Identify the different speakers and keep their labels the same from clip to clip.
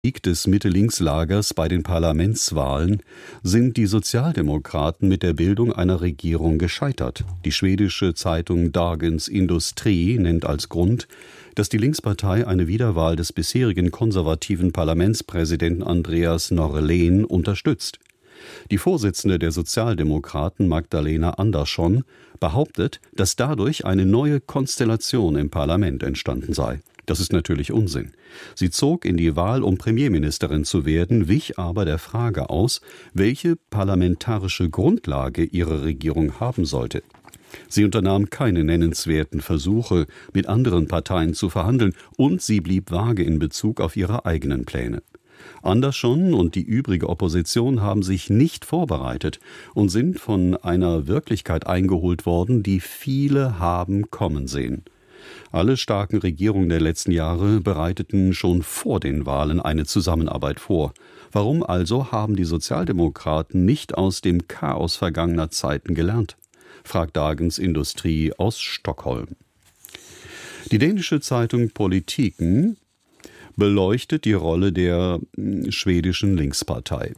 Speaker 1: Sieg des Mitte-Links-Lagers bei den Parlamentswahlen sind die Sozialdemokraten mit der Bildung einer Regierung gescheitert. Die schwedische Zeitung Dagens Industri nennt als Grund, dass die Linkspartei eine Wiederwahl des bisherigen konservativen Parlamentspräsidenten Andreas Norlén unterstützt. Die Vorsitzende der Sozialdemokraten Magdalena Andersson behauptet, dass dadurch eine neue Konstellation im Parlament entstanden sei. Das ist natürlich Unsinn. Sie zog in die Wahl, um Premierministerin zu werden, wich aber der Frage aus, welche parlamentarische Grundlage ihre Regierung haben sollte. Sie unternahm keine nennenswerten Versuche, mit anderen Parteien zu verhandeln, und sie blieb vage in Bezug auf ihre eigenen Pläne. Andersson und die übrige Opposition haben sich nicht vorbereitet und sind von einer Wirklichkeit eingeholt worden, die viele haben kommen sehen. Alle starken Regierungen der letzten Jahre bereiteten schon vor den Wahlen eine Zusammenarbeit vor. Warum also haben die Sozialdemokraten nicht aus dem Chaos vergangener Zeiten gelernt? Fragt Dagens Industri aus Stockholm. Die dänische Zeitung Politiken beleuchtet die Rolle der schwedischen Linkspartei.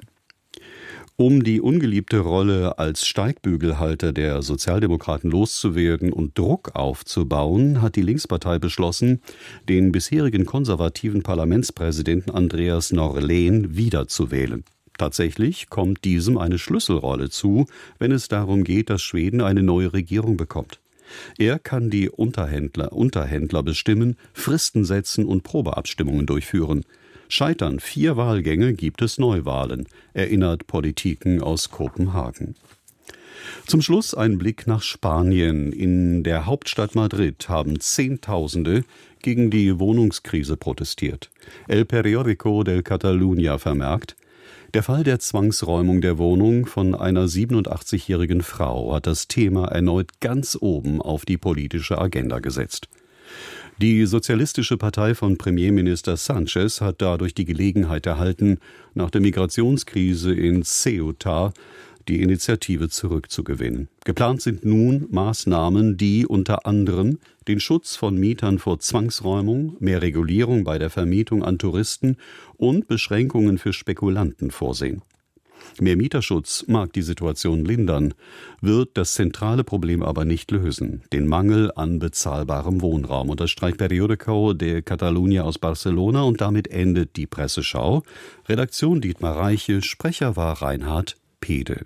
Speaker 1: Um die ungeliebte Rolle als Steigbügelhalter der Sozialdemokraten loszuwerden und Druck aufzubauen, hat die Linkspartei beschlossen, den bisherigen konservativen Parlamentspräsidenten Andreas Norlén wiederzuwählen. Tatsächlich kommt diesem eine Schlüsselrolle zu, wenn es darum geht, dass Schweden eine neue Regierung bekommt. Er kann die Unterhändler bestimmen, Fristen setzen und Probeabstimmungen durchführen. Scheitern 4 Wahlgänge, gibt es Neuwahlen, erinnert Politiken aus Kopenhagen. Zum Schluss ein Blick nach Spanien. In der Hauptstadt Madrid haben Zehntausende gegen die Wohnungskrise protestiert. El Periódico de Catalunya vermerkt, der Fall der Zwangsräumung der Wohnung von einer 87-jährigen Frau hat das Thema erneut ganz oben auf die politische Agenda gesetzt. Die Sozialistische Partei von Premierminister Sánchez hat dadurch die Gelegenheit erhalten, nach der Migrationskrise in Ceuta die Initiative zurückzugewinnen. Geplant sind nun Maßnahmen, die unter anderem den Schutz von Mietern vor Zwangsräumung, mehr Regulierung bei der Vermietung an Touristen und Beschränkungen für Spekulanten vorsehen. Mehr Mieterschutz mag die Situation lindern, wird das zentrale Problem aber nicht lösen, den Mangel an bezahlbarem Wohnraum, unterstreicht Periódico de Catalunya aus Barcelona, und damit endet die Presseschau. Redaktion Dietmar Reiche, Sprecher war Reinhard Pede.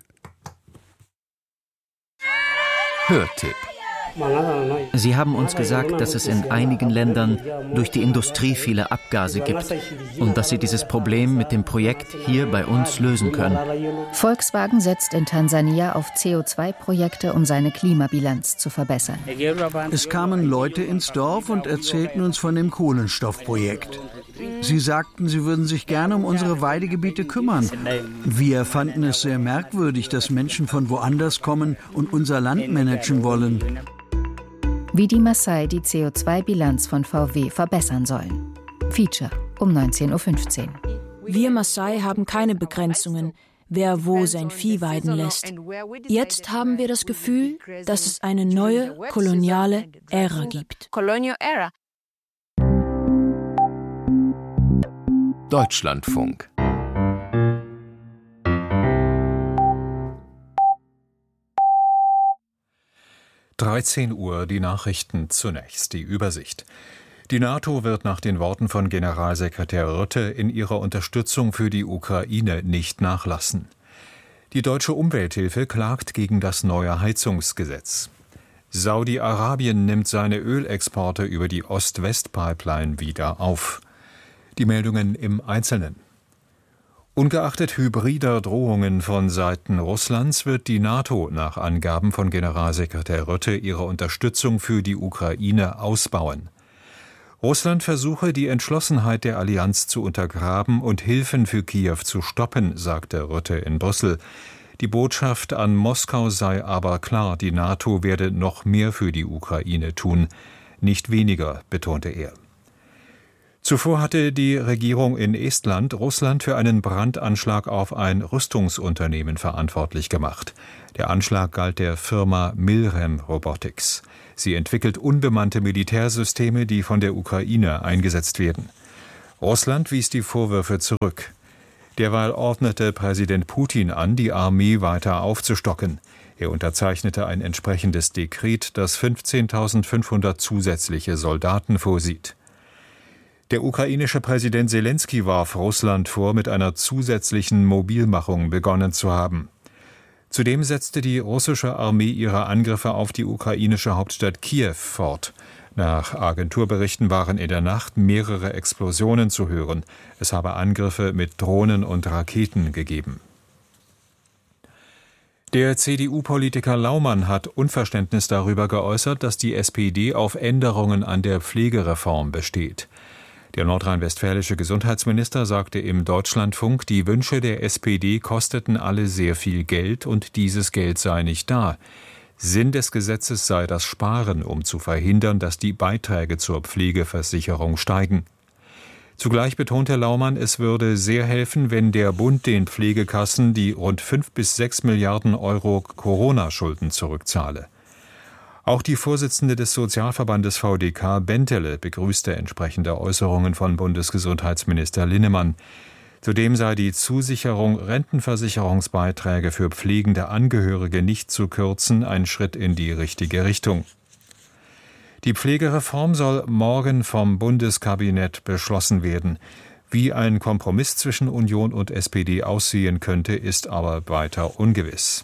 Speaker 2: Hörtipp. Sie haben uns gesagt, dass es in einigen Ländern durch die Industrie viele Abgase gibt und dass Sie dieses Problem mit dem Projekt hier bei uns lösen können.
Speaker 3: Volkswagen setzt in Tansania auf CO2-Projekte, um seine Klimabilanz zu verbessern.
Speaker 4: Es kamen Leute ins Dorf und erzählten uns von dem Kohlenstoffprojekt. Sie sagten, sie würden sich gerne um unsere Weidegebiete kümmern. Wir fanden es sehr merkwürdig, dass Menschen von woanders kommen und unser Land managen wollen.
Speaker 3: Wie die Maasai die CO2-Bilanz von VW verbessern sollen. Feature um 19.15 Uhr.
Speaker 5: Wir Maasai haben keine Begrenzungen, wer wo sein Vieh weiden lässt. Jetzt haben wir das Gefühl, dass es eine neue koloniale Ära gibt.
Speaker 2: Deutschlandfunk.
Speaker 6: Uhr, die Nachrichten zunächst, die Übersicht. Die NATO wird nach den Worten von Generalsekretär Rutte in ihrer Unterstützung für die Ukraine nicht nachlassen. Die deutsche Umwelthilfe klagt gegen das neue Heizungsgesetz. Saudi-Arabien nimmt seine Ölexporte über die Ost-West-Pipeline wieder auf. Die Meldungen im Einzelnen. Ungeachtet hybrider Drohungen von Seiten Russlands wird die NATO nach Angaben von Generalsekretär Rutte ihre Unterstützung für die Ukraine ausbauen. Russland versuche, die Entschlossenheit der Allianz zu untergraben und Hilfen für Kiew zu stoppen, sagte Rutte in Brüssel. Die Botschaft an Moskau sei aber klar, die NATO werde noch mehr für die Ukraine tun, nicht weniger, betonte er. Zuvor hatte die Regierung in Estland Russland für einen Brandanschlag auf ein Rüstungsunternehmen verantwortlich gemacht. Der Anschlag galt der Firma Milrem Robotics. Sie entwickelt unbemannte Militärsysteme, die von der Ukraine eingesetzt werden. Russland wies die Vorwürfe zurück. Derweil ordnete Präsident Putin an, die Armee weiter aufzustocken. Er unterzeichnete ein entsprechendes Dekret, das 15.500 zusätzliche Soldaten vorsieht. Der ukrainische Präsident Selenskyj warf Russland vor, mit einer zusätzlichen Mobilmachung begonnen zu haben. Zudem setzte die russische Armee ihre Angriffe auf die ukrainische Hauptstadt Kiew fort. Nach Agenturberichten waren in der Nacht mehrere Explosionen zu hören. Es habe Angriffe mit Drohnen und Raketen gegeben. Der CDU-Politiker Laumann hat Unverständnis darüber geäußert, dass die SPD auf Änderungen an der Pflegereform besteht. Der nordrhein-westfälische Gesundheitsminister sagte im Deutschlandfunk, die Wünsche der SPD kosteten alle sehr viel Geld und dieses Geld sei nicht da. Sinn des Gesetzes sei das Sparen, um zu verhindern, dass die Beiträge zur Pflegeversicherung steigen. Zugleich betonte Laumann, es würde sehr helfen, wenn der Bund den Pflegekassen die rund 5 bis 6 Milliarden Euro Corona-Schulden zurückzahle. Auch die Vorsitzende des Sozialverbandes VDK, Bentele, begrüßte entsprechende Äußerungen von Bundesgesundheitsminister Linnemann. Zudem sei die Zusicherung, Rentenversicherungsbeiträge für pflegende Angehörige nicht zu kürzen, ein Schritt in die richtige Richtung. Die Pflegereform soll morgen vom Bundeskabinett beschlossen werden. Wie ein Kompromiss zwischen Union und SPD aussehen könnte, ist aber weiter ungewiss.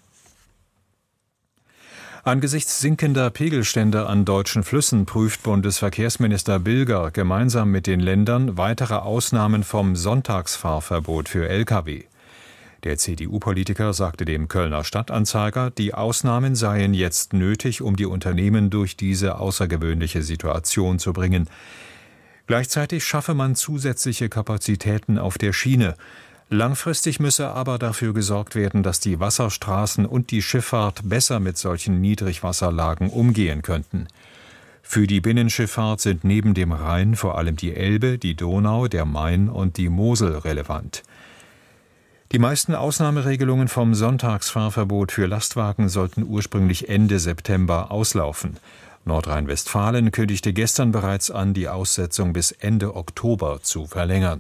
Speaker 6: Angesichts sinkender Pegelstände an deutschen Flüssen prüft Bundesverkehrsminister Bilger gemeinsam mit den Ländern weitere Ausnahmen vom Sonntagsfahrverbot für Lkw. Der CDU-Politiker sagte dem Kölner Stadtanzeiger, die Ausnahmen seien jetzt nötig, um die Unternehmen durch diese außergewöhnliche Situation zu bringen. Gleichzeitig schaffe man zusätzliche Kapazitäten auf der Schiene. Langfristig müsse aber dafür gesorgt werden, dass die Wasserstraßen und die Schifffahrt besser mit solchen Niedrigwasserlagen umgehen könnten. Für die Binnenschifffahrt sind neben dem Rhein vor allem die Elbe, die Donau, der Main und die Mosel relevant. Die meisten Ausnahmeregelungen vom Sonntagsfahrverbot für Lastwagen sollten ursprünglich Ende September auslaufen. Nordrhein-Westfalen kündigte gestern bereits an, die Aussetzung bis Ende Oktober zu verlängern.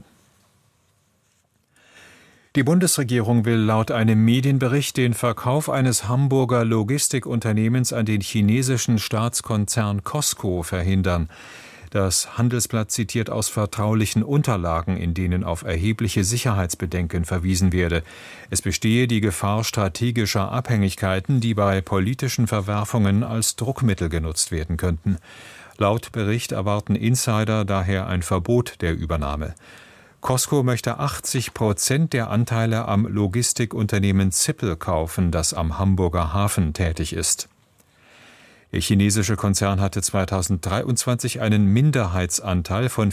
Speaker 6: Die Bundesregierung will laut einem Medienbericht den Verkauf eines Hamburger Logistikunternehmens an den chinesischen Staatskonzern Cosco verhindern. Das Handelsblatt zitiert aus vertraulichen Unterlagen, in denen auf erhebliche Sicherheitsbedenken verwiesen werde. Es bestehe die Gefahr strategischer Abhängigkeiten, die bei politischen Verwerfungen als Druckmittel genutzt werden könnten. Laut Bericht erwarten Insider daher ein Verbot der Übernahme. Cosco möchte 80% der Anteile am Logistikunternehmen Zippel kaufen, das am Hamburger Hafen tätig ist. Der chinesische Konzern hatte 2023 einen Minderheitsanteil von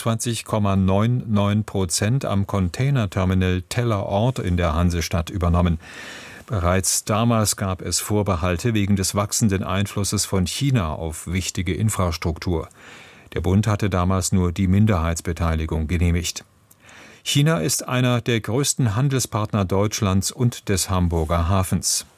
Speaker 6: 24,99% am Containerterminal Tellerort in der Hansestadt übernommen. Bereits damals gab es Vorbehalte wegen des wachsenden Einflusses von China auf wichtige Infrastruktur. Der Bund hatte damals nur die Minderheitsbeteiligung genehmigt. China ist einer der größten Handelspartner Deutschlands und des Hamburger Hafens.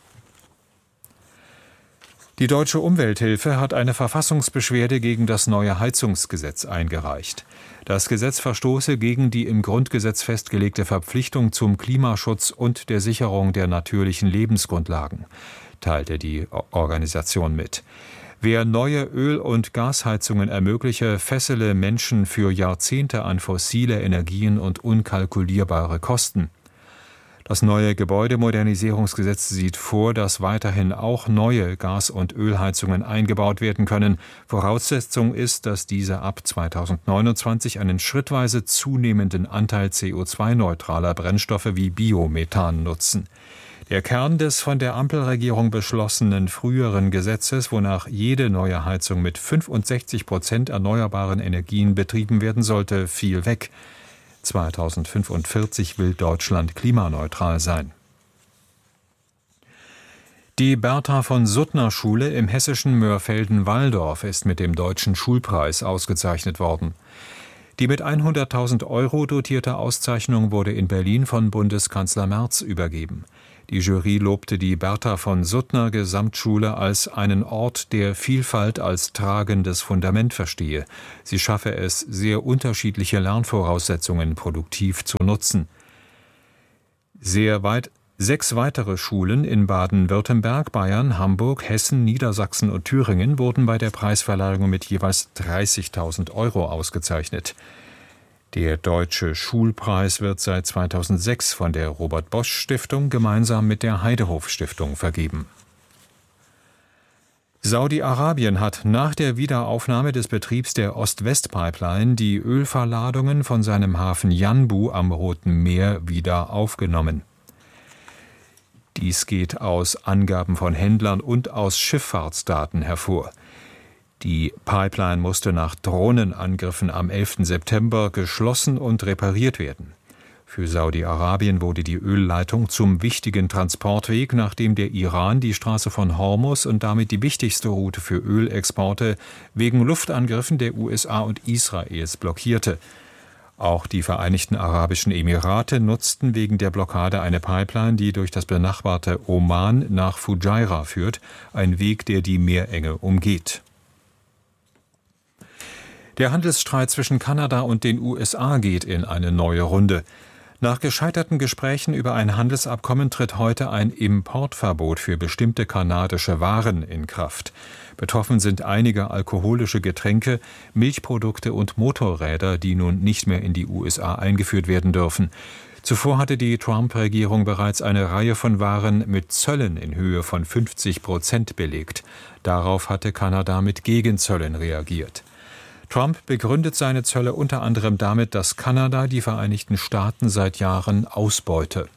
Speaker 6: Die Deutsche Umwelthilfe hat eine Verfassungsbeschwerde gegen das neue Heizungsgesetz eingereicht. Das Gesetz verstoße gegen die im Grundgesetz festgelegte Verpflichtung zum Klimaschutz und der Sicherung der natürlichen Lebensgrundlagen, teilte die Organisation mit. Wer neue Öl- und Gasheizungen ermögliche, fessele Menschen für Jahrzehnte an fossile Energien und unkalkulierbare Kosten. Das neue Gebäudemodernisierungsgesetz sieht vor, dass weiterhin auch neue Gas- und Ölheizungen eingebaut werden können. Voraussetzung ist, dass diese ab 2029 einen schrittweise zunehmenden Anteil CO2-neutraler Brennstoffe wie Biomethan nutzen. Der Kern des von der Ampelregierung beschlossenen früheren Gesetzes, wonach jede neue Heizung mit 65% erneuerbaren Energien betrieben werden sollte, fiel weg. 2045 will Deutschland klimaneutral sein. Die Bertha von Suttner Schule im hessischen Mörfelden-Walldorf ist mit dem Deutschen Schulpreis ausgezeichnet worden. Die mit 100.000 € dotierte Auszeichnung wurde in Berlin von Bundeskanzler Merz übergeben. Die Jury lobte die Bertha von Suttner Gesamtschule als einen Ort, der Vielfalt als tragendes Fundament verstehe. Sie schaffe es, sehr unterschiedliche Lernvoraussetzungen produktiv zu nutzen. 6 weitere Schulen in Baden-Württemberg, Bayern, Hamburg, Hessen, Niedersachsen und Thüringen wurden bei der Preisverleihung mit jeweils 30.000 € ausgezeichnet. Der Deutsche Schulpreis wird seit 2006 von der Robert-Bosch-Stiftung gemeinsam mit der Heidehof-Stiftung vergeben. Saudi-Arabien hat nach der Wiederaufnahme des Betriebs der Ost-West-Pipeline die Ölverladungen von seinem Hafen Yanbu am Roten Meer wieder aufgenommen. Dies geht aus Angaben von Händlern und aus Schifffahrtsdaten hervor. Die Pipeline musste nach Drohnenangriffen am 11. September geschlossen und repariert werden. Für Saudi-Arabien wurde die Ölleitung zum wichtigen Transportweg, nachdem der Iran die Straße von Hormuz und damit die wichtigste Route für Ölexporte wegen Luftangriffen der USA und Israels blockierte. Auch die Vereinigten Arabischen Emirate nutzten wegen der Blockade eine Pipeline, die durch das benachbarte Oman nach Fujairah führt, ein Weg, der die Meerenge umgeht. Der Handelsstreit zwischen Kanada und den USA geht in eine neue Runde. Nach gescheiterten Gesprächen über ein Handelsabkommen tritt heute ein Importverbot für bestimmte kanadische Waren in Kraft. Betroffen sind einige alkoholische Getränke, Milchprodukte und Motorräder, die nun nicht mehr in die USA eingeführt werden dürfen. Zuvor hatte die Trump-Regierung bereits eine Reihe von Waren mit Zöllen in Höhe von 50% belegt. Darauf hatte Kanada mit Gegenzöllen reagiert. Trump begründet seine Zölle unter anderem damit, dass Kanada die Vereinigten Staaten seit Jahren ausbeute.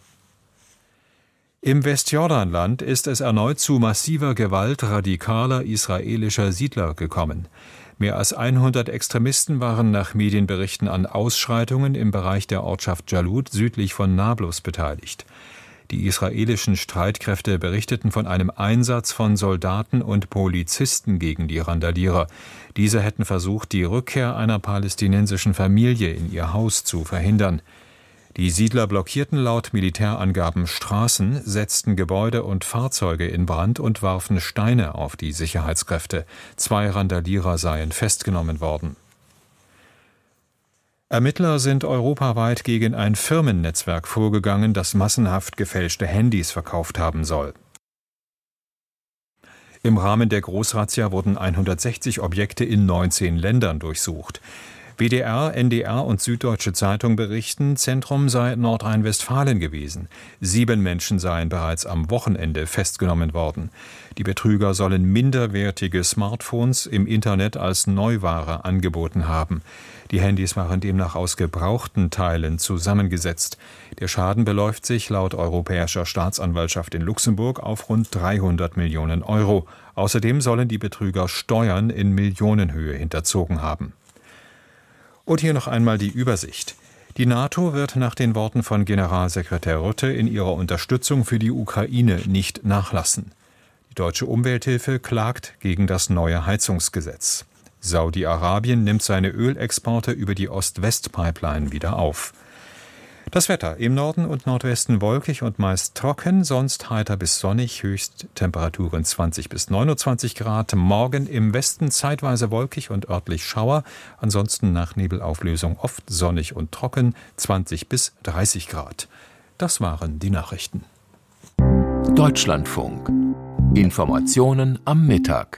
Speaker 6: Im Westjordanland ist es erneut zu massiver Gewalt radikaler israelischer Siedler gekommen. Mehr als 100 Extremisten waren nach Medienberichten an Ausschreitungen im Bereich der Ortschaft Jalut südlich von Nablus beteiligt. Die israelischen Streitkräfte berichteten von einem Einsatz von Soldaten und Polizisten gegen die Randalierer. Diese hätten versucht, die Rückkehr einer palästinensischen Familie in ihr Haus zu verhindern. Die Siedler blockierten laut Militärangaben Straßen, setzten Gebäude und Fahrzeuge in Brand und warfen Steine auf die Sicherheitskräfte. 2 Randalierer seien festgenommen worden. Ermittler sind europaweit gegen ein Firmennetzwerk vorgegangen, das massenhaft gefälschte Handys verkauft haben soll. Im Rahmen der Großrazzia wurden 160 Objekte in 19 Ländern durchsucht. WDR, NDR und Süddeutsche Zeitung berichten, Zentrum sei Nordrhein-Westfalen gewesen. 7 Menschen seien bereits am Wochenende festgenommen worden. Die Betrüger sollen minderwertige Smartphones im Internet als Neuware angeboten haben. Die Handys waren demnach aus gebrauchten Teilen zusammengesetzt. Der Schaden beläuft sich laut Europäischer Staatsanwaltschaft in Luxemburg auf rund 300 Millionen €. Außerdem sollen die Betrüger Steuern in Millionenhöhe hinterzogen haben. Und hier noch einmal die Übersicht. Die NATO wird nach den Worten von Generalsekretär Rutte in ihrer Unterstützung für die Ukraine nicht nachlassen. Die deutsche Umwelthilfe klagt gegen das neue Heizungsgesetz. Saudi-Arabien nimmt seine Ölexporte über die Ost-West-Pipeline wieder auf. Das Wetter: im Norden und Nordwesten wolkig und meist trocken, sonst heiter bis sonnig, Höchsttemperaturen 20 bis 29 Grad. Morgen im Westen zeitweise wolkig und örtlich Schauer, ansonsten nach Nebelauflösung oft sonnig und trocken, 20 bis 30 Grad. Das waren die Nachrichten.
Speaker 7: Deutschlandfunk. Informationen am Mittag.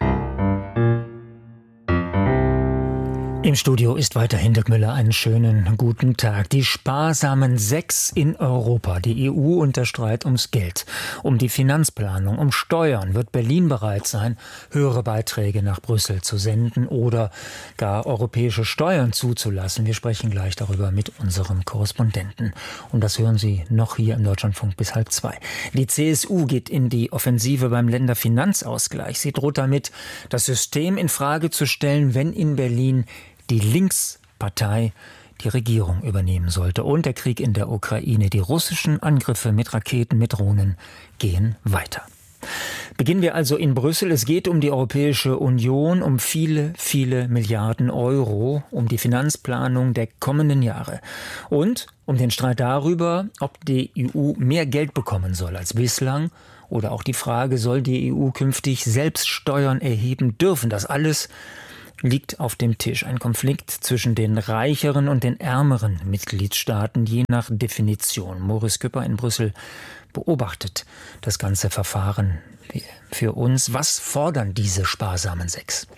Speaker 8: Im Studio ist weiterhin Dirk Müller. Einen schönen guten Tag. Die sparsamen 6 in Europa, die EU und der Streit ums Geld, um die Finanzplanung, um Steuern. Wird Berlin bereit sein, höhere Beiträge nach Brüssel zu senden oder gar europäische Steuern zuzulassen? Wir sprechen gleich darüber mit unserem Korrespondenten. Und das hören Sie noch hier im Deutschlandfunk bis 1:30. Die CSU geht in die Offensive beim Länderfinanzausgleich. Sie droht damit, das System in Frage zu stellen, wenn in Berlin die Linkspartei die Regierung übernehmen sollte. Und der Krieg in der Ukraine, die russischen Angriffe mit Raketen, mit Drohnen gehen weiter. Beginnen wir also in Brüssel. Es geht um die Europäische Union, um viele, viele Milliarden Euro, um die Finanzplanung der kommenden Jahre und um den Streit darüber, ob die EU mehr Geld bekommen soll als bislang oder auch die Frage, soll die EU künftig selbst Steuern erheben dürfen. Das alles liegt auf dem Tisch. Ein Konflikt zwischen den reicheren und den ärmeren Mitgliedstaaten, je nach Definition. Moritz Küpper in Brüssel beobachtet das ganze Verfahren für uns. Was fordern diese sparsamen 6?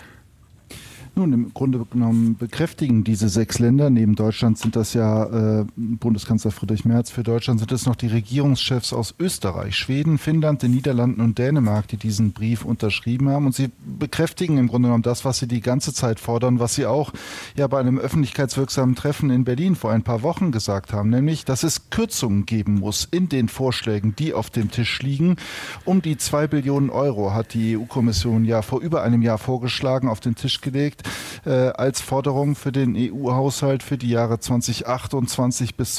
Speaker 9: Nun, im Grunde genommen bekräftigen diese 6 Länder, neben Deutschland sind das ja Bundeskanzler Friedrich Merz, für Deutschland sind es noch die Regierungschefs aus Österreich, Schweden, Finnland, den Niederlanden und Dänemark, die diesen Brief unterschrieben haben. Und sie bekräftigen im Grunde genommen das, was sie die ganze Zeit fordern, was sie auch ja bei einem öffentlichkeitswirksamen Treffen in Berlin vor ein paar Wochen gesagt haben, nämlich, dass es Kürzungen geben muss in den Vorschlägen, die auf dem Tisch liegen. Um die 2 Billionen Euro hat die EU-Kommission ja vor über einem Jahr vorgeschlagen, auf den Tisch gelegt, als Forderung für den EU-Haushalt für die Jahre 2028 bis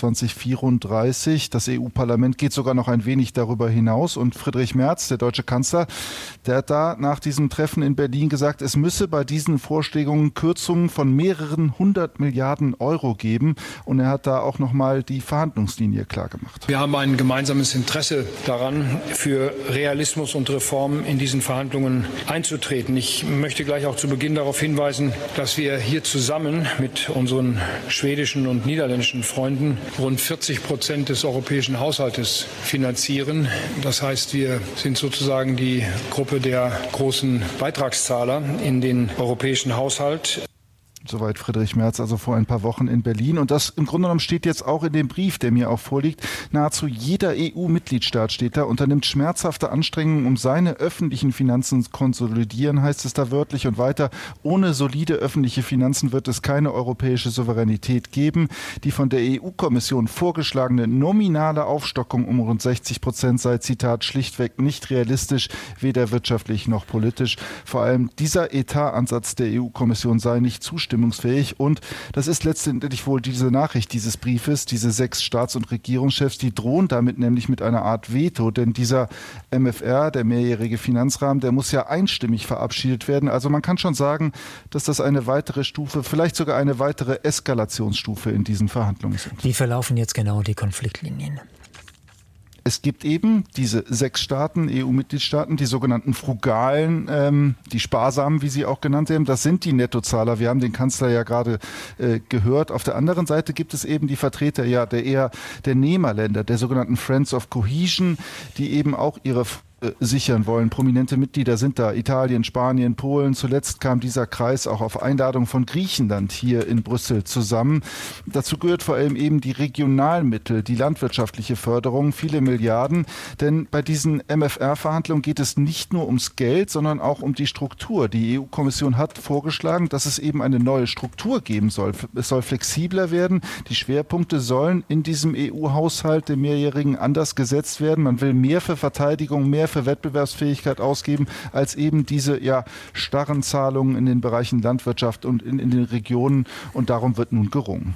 Speaker 9: 2034. Das EU-Parlament geht sogar noch ein wenig darüber hinaus und Friedrich Merz, der deutsche Kanzler, der hat da nach diesem Treffen in Berlin gesagt, es müsse bei diesen Vorschlägen Kürzungen von mehreren 100 Milliarden Euro geben und er hat da auch nochmal die Verhandlungslinie klargemacht.
Speaker 10: Wir haben ein gemeinsames Interesse daran, für Realismus und Reformen in diesen Verhandlungen einzutreten. Ich möchte gleich auch zu Beginn darauf hinweisen, dass wir hier zusammen mit unseren schwedischen und niederländischen Freunden rund 40% des europäischen Haushaltes finanzieren. Das heißt, wir sind sozusagen die Gruppe der großen Beitragszahler in den europäischen Haushalt.
Speaker 9: Soweit Friedrich Merz also vor ein paar Wochen in Berlin. Und das im Grunde genommen steht jetzt auch in dem Brief, der mir auch vorliegt. Nahezu jeder EU-Mitgliedstaat steht da, unternimmt schmerzhafte Anstrengungen, um seine öffentlichen Finanzen zu konsolidieren, heißt es da wörtlich und weiter. Ohne solide öffentliche Finanzen wird es keine europäische Souveränität geben. Die von der EU-Kommission vorgeschlagene nominale Aufstockung um rund 60% sei, Zitat, schlichtweg nicht realistisch, weder wirtschaftlich noch politisch. Vor allem dieser Etatansatz der EU-Kommission sei nicht zustimmungsfähig. Und das ist letztendlich wohl diese Nachricht dieses Briefes, diese 6 Staats- und Regierungschefs, die drohen damit nämlich mit einer Art Veto, denn dieser MFR, der mehrjährige Finanzrahmen, der muss ja einstimmig verabschiedet werden. Also man kann schon sagen, dass das eine weitere Stufe, vielleicht sogar eine weitere Eskalationsstufe in diesen Verhandlungen sind.
Speaker 8: Wie verlaufen jetzt genau die Konfliktlinien?
Speaker 9: Es gibt eben diese 6 Staaten, EU-Mitgliedstaaten, die sogenannten Frugalen, die Sparsamen, wie sie auch genannt werden. Das sind die Nettozahler. Wir haben den Kanzler ja gerade gehört. Auf der anderen Seite gibt es eben die Vertreter der Nehmerländer, der sogenannten Friends of Cohesion, die eben auch ihre sichern wollen. Prominente Mitglieder sind da Italien, Spanien, Polen. Zuletzt kam dieser Kreis auch auf Einladung von Griechenland hier in Brüssel zusammen. Dazu gehört vor allem eben die Regionalmittel, die landwirtschaftliche Förderung, viele Milliarden. Denn bei diesen MFR-Verhandlungen geht es nicht nur ums Geld, sondern auch um die Struktur. Die EU-Kommission hat vorgeschlagen, dass es eben eine neue Struktur geben soll. Es soll flexibler werden. Die Schwerpunkte sollen in diesem EU-Haushalt, dem mehrjährigen, anders gesetzt werden. Man will mehr für Verteidigung, mehr für Wettbewerbsfähigkeit ausgeben, als eben diese starren Zahlungen in den Bereichen Landwirtschaft und in den Regionen. Und darum wird nun gerungen.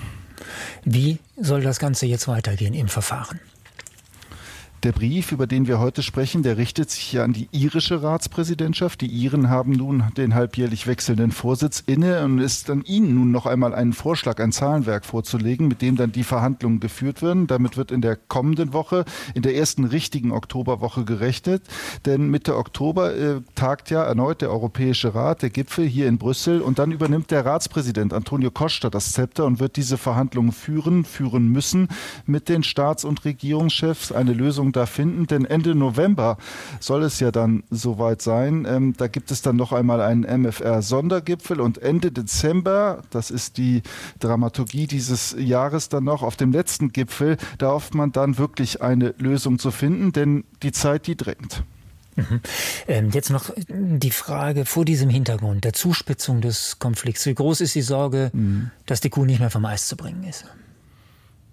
Speaker 8: Wie soll das Ganze jetzt weitergehen im Verfahren?
Speaker 9: Der Brief, über den wir heute sprechen, der richtet sich ja an die irische Ratspräsidentschaft. Die Iren haben nun den halbjährlich wechselnden Vorsitz inne und es ist an ihnen nun noch einmal einen Vorschlag, ein Zahlenwerk vorzulegen, mit dem dann die Verhandlungen geführt werden. Damit wird in der kommenden Woche, in der ersten richtigen Oktoberwoche gerechnet. Denn Mitte Oktober tagt ja erneut der Europäische Rat, der Gipfel hier in Brüssel. Und dann übernimmt der Ratspräsident Antonio Costa das Zepter und wird diese Verhandlungen führen müssen mit den Staats- und Regierungschefs. Eine Lösung da finden, denn Ende November soll es ja dann soweit sein. Da gibt es dann noch einmal einen MFR-Sondergipfel und Ende Dezember, das ist die Dramaturgie dieses Jahres dann noch, auf dem letzten Gipfel, da hofft man dann wirklich eine Lösung zu finden, denn die Zeit, die drängt.
Speaker 8: Jetzt noch die Frage vor diesem Hintergrund der Zuspitzung des Konflikts. Wie groß ist die Sorge, dass die Kuh nicht mehr vom Eis zu bringen ist?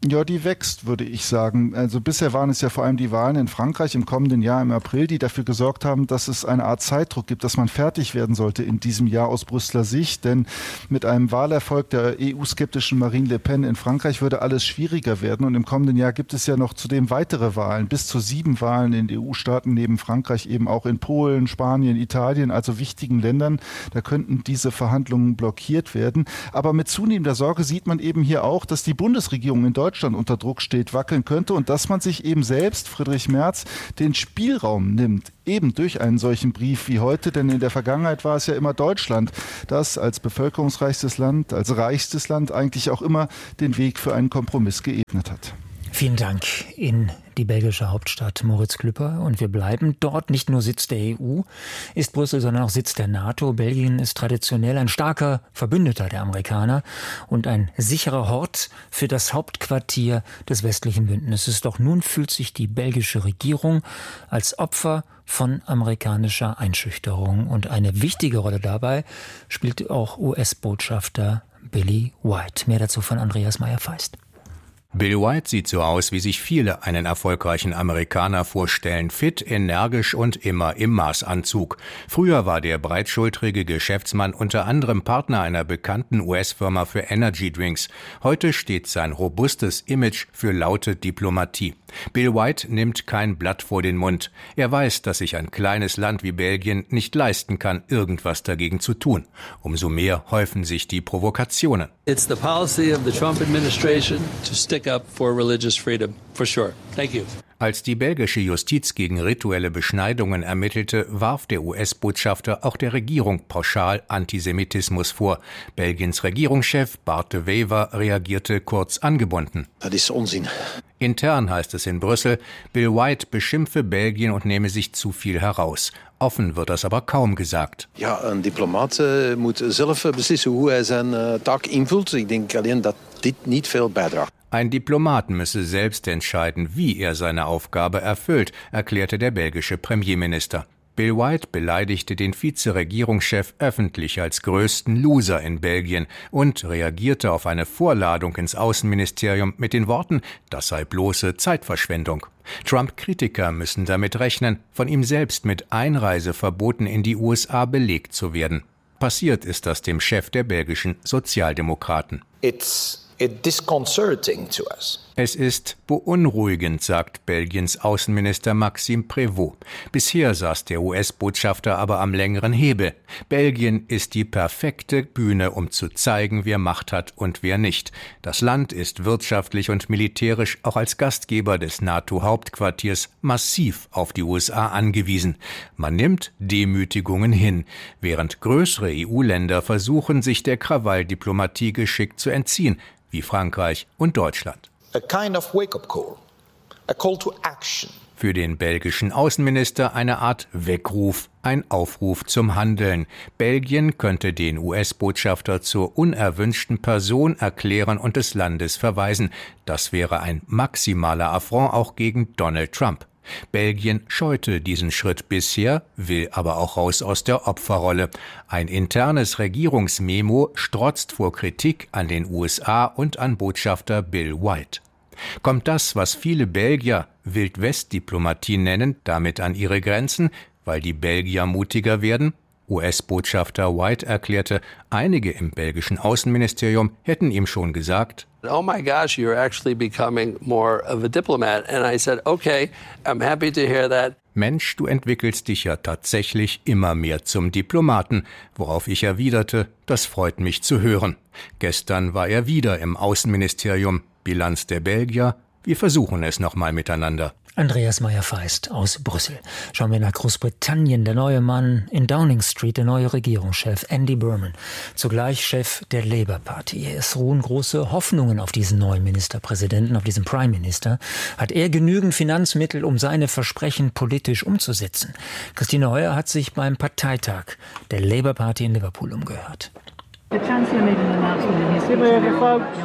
Speaker 9: Ja, die wächst, würde ich sagen. Also bisher waren es ja vor allem die Wahlen in Frankreich im kommenden Jahr im April, die dafür gesorgt haben, dass es eine Art Zeitdruck gibt, dass man fertig werden sollte in diesem Jahr aus Brüsseler Sicht. Denn mit einem Wahlerfolg der EU-skeptischen Marine Le Pen in Frankreich würde alles schwieriger werden. Und im kommenden Jahr gibt es ja noch zudem weitere Wahlen, bis zu 7 Wahlen in EU-Staaten neben Frankreich, eben auch in Polen, Spanien, Italien, also wichtigen Ländern. Da könnten diese Verhandlungen blockiert werden. Aber mit zunehmender Sorge sieht man eben hier auch, dass die Bundesregierung in Deutschland unter Druck steht, wackeln könnte und dass man sich eben selbst, Friedrich Merz, den Spielraum nimmt, eben durch einen solchen Brief wie heute, denn in der Vergangenheit war es ja immer Deutschland, das als bevölkerungsreichstes Land, als reichstes Land eigentlich auch immer den Weg für einen Kompromiss geebnet hat.
Speaker 8: Vielen Dank in die belgische Hauptstadt Moritz Klüpper. Und wir bleiben dort. Nicht nur Sitz der EU ist Brüssel, sondern auch Sitz der NATO. Belgien ist traditionell ein starker Verbündeter der Amerikaner und ein sicherer Hort für das Hauptquartier des westlichen Bündnisses. Doch nun fühlt sich die belgische Regierung als Opfer von amerikanischer Einschüchterung. Und eine wichtige Rolle dabei spielt auch US-Botschafter Billy White. Mehr dazu von Andreas Meyer-Feist.
Speaker 11: Bill White sieht so aus, wie sich viele einen erfolgreichen Amerikaner vorstellen. Fit, energisch und immer im Maßanzug. Früher war der breitschultrige Geschäftsmann unter anderem Partner einer bekannten US-Firma für Energy Drinks. Heute steht sein robustes Image für laute Diplomatie. Bill White nimmt kein Blatt vor den Mund. Er weiß, dass sich ein kleines Land wie Belgien nicht leisten kann, irgendwas dagegen zu tun. Umso mehr häufen sich die Provokationen.
Speaker 12: It's the policy of the Trump administration to stick up for religious freedom, for sure. Thank you.
Speaker 11: Als die belgische Justiz gegen rituelle Beschneidungen ermittelte, warf der US-Botschafter auch der Regierung pauschal Antisemitismus vor. Belgiens Regierungschef Bart de Wever reagierte kurz angebunden.
Speaker 13: Das ist Unsinn.
Speaker 11: Intern heißt es in Brüssel, Bill White beschimpfe Belgien und nehme sich zu viel heraus. Offen wird das aber kaum gesagt.
Speaker 13: Ja, een diplomaat moet zelf beslissen hoe hij zijn taak invult. Ik denk alleen dat dit niet veel bijdraagt.
Speaker 11: Ein Diplomat müsse selbst entscheiden, wie er seine Aufgabe erfüllt, erklärte der belgische Premierminister. Bill White beleidigte den Vizeregierungschef öffentlich als größten Loser in Belgien und reagierte auf eine Vorladung ins Außenministerium mit den Worten, das sei bloße Zeitverschwendung. Trump-Kritiker müssen damit rechnen, von ihm selbst mit Einreiseverboten in die USA belegt zu werden. Passiert ist das dem Chef der belgischen Sozialdemokraten.
Speaker 14: It's disconcerting to us.
Speaker 11: Es ist beunruhigend, sagt Belgiens Außenminister Maxime Prévost. Bisher saß der US-Botschafter aber am längeren Hebel. Belgien ist die perfekte Bühne, um zu zeigen, wer Macht hat und wer nicht. Das Land ist wirtschaftlich und militärisch auch als Gastgeber des NATO-Hauptquartiers massiv auf die USA angewiesen. Man nimmt Demütigungen hin, während größere EU-Länder versuchen, sich der Krawalldiplomatie geschickt zu entziehen, wie Frankreich und Deutschland.
Speaker 14: A kind of wake-up call, a call to action.
Speaker 11: Für den belgischen Außenminister eine Art Weckruf, ein Aufruf zum Handeln. Belgien könnte den US-Botschafter zur unerwünschten Person erklären und des Landes verweisen. Das wäre ein maximaler Affront auch gegen Donald Trump. Belgien scheute diesen Schritt bisher, will aber auch raus aus der Opferrolle. Ein internes Regierungsmemo strotzt vor Kritik an den USA und an Botschafter Bill White. Kommt das, was viele Belgier Wild-West-Diplomatie nennen, damit an ihre Grenzen, weil die Belgier mutiger werden? US-Botschafter White erklärte, einige im belgischen Außenministerium hätten ihm schon gesagt:
Speaker 12: Oh my gosh, you're actually becoming more of a diplomat. And I said, okay, I'm happy to hear that.
Speaker 11: Mensch, du entwickelst dich ja tatsächlich immer mehr zum Diplomaten, worauf ich erwiderte, das freut mich zu hören. Gestern war er wieder im Außenministerium. Bilanz der Belgier, wir versuchen es nochmal miteinander.
Speaker 8: Andreas Meyer-Feist aus Brüssel. Schauen wir nach Großbritannien. Der neue Mann in Downing Street, der neue Regierungschef Andy Burnham, zugleich Chef der Labour Party. Es ruhen große Hoffnungen auf diesen neuen Ministerpräsidenten, auf diesen Prime Minister. Hat er genügend Finanzmittel, um seine Versprechen politisch umzusetzen? Christine Heuer hat sich beim Parteitag der Labour Party in Liverpool umgehört.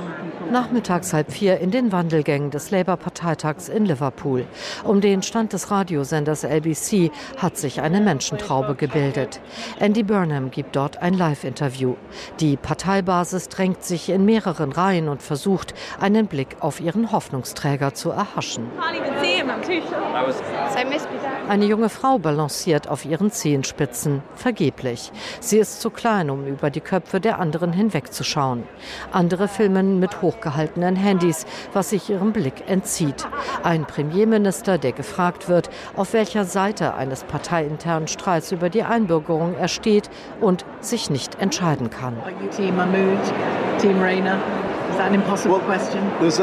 Speaker 15: Nachmittags 3:30 in den Wandelgängen des Labour-Parteitags in Liverpool. Um den Stand des Radiosenders LBC hat sich eine Menschentraube gebildet. Andy Burnham gibt dort ein Live-Interview. Die Parteibasis drängt sich in mehreren Reihen und versucht, einen Blick auf ihren Hoffnungsträger zu erhaschen. Eine junge Frau balanciert auf ihren Zehenspitzen, vergeblich. Sie ist zu klein, um über die Köpfe der anderen hinwegzuschauen. Andere filmen mit hochgehaltenen Handys, was sich ihrem Blick entzieht. Ein Premierminister, der gefragt wird, auf welcher Seite eines parteiinternen Streits über die Einbürgerung er steht und sich nicht entscheiden kann.
Speaker 16: Team Mahmood, Team Rayner. Is that an impossible question?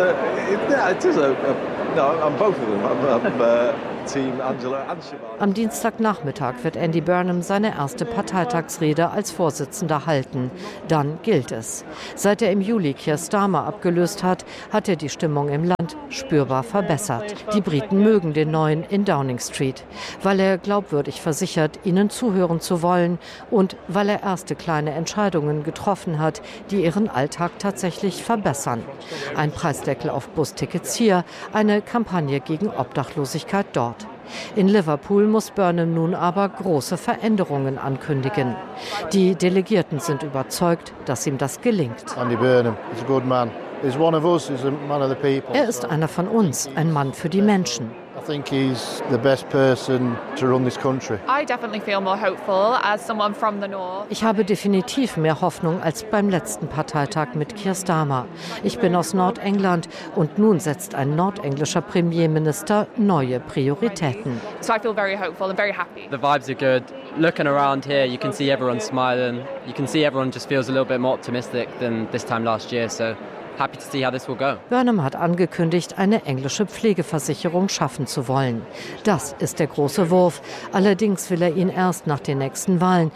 Speaker 13: I'm both of them. Team Angela Anshima.
Speaker 15: Am Dienstagnachmittag wird Andy Burnham seine erste Parteitagsrede als Vorsitzender halten. Dann gilt es. Seit er im Juli Keir Starmer abgelöst hat, hat er die Stimmung im Land spürbar verbessert. Die Briten mögen den Neuen in Downing Street, weil er glaubwürdig versichert, ihnen zuhören zu wollen und weil er erste kleine Entscheidungen getroffen hat, die ihren Alltag tatsächlich verbessern. Ein Preisdeckel auf Bustickets hier, eine Kampagne gegen Obdachlosigkeit dort. In Liverpool muss Burnham nun aber große Veränderungen ankündigen. Die Delegierten sind überzeugt, dass ihm das gelingt.
Speaker 17: Andy Burnham is a good man. He's one of us, he's a man of the people.
Speaker 15: Er ist einer von uns, ein Mann für die Menschen.
Speaker 17: I think he's the best person to run this country.
Speaker 18: I definitely feel more hopeful as someone from the north.
Speaker 15: Ich habe definitiv mehr Hoffnung als beim letzten Parteitag mit Keir Starmer. Ich bin aus Nordengland und nun setzt ein nordenglischer Premierminister neue Prioritäten.
Speaker 18: So I feel very hopeful and very happy.
Speaker 19: The vibes are good. Looking around here, you can see everyone smiling. You can see everyone just feels a little bit more optimistic than this time last year. So happy to see how this will go.
Speaker 15: Burnham hat angekündigt, eine englische Pflegeversicherung schaffen zu wollen. Das ist der große Wurf. Allerdings will er ihn erst nach den nächsten Wahlen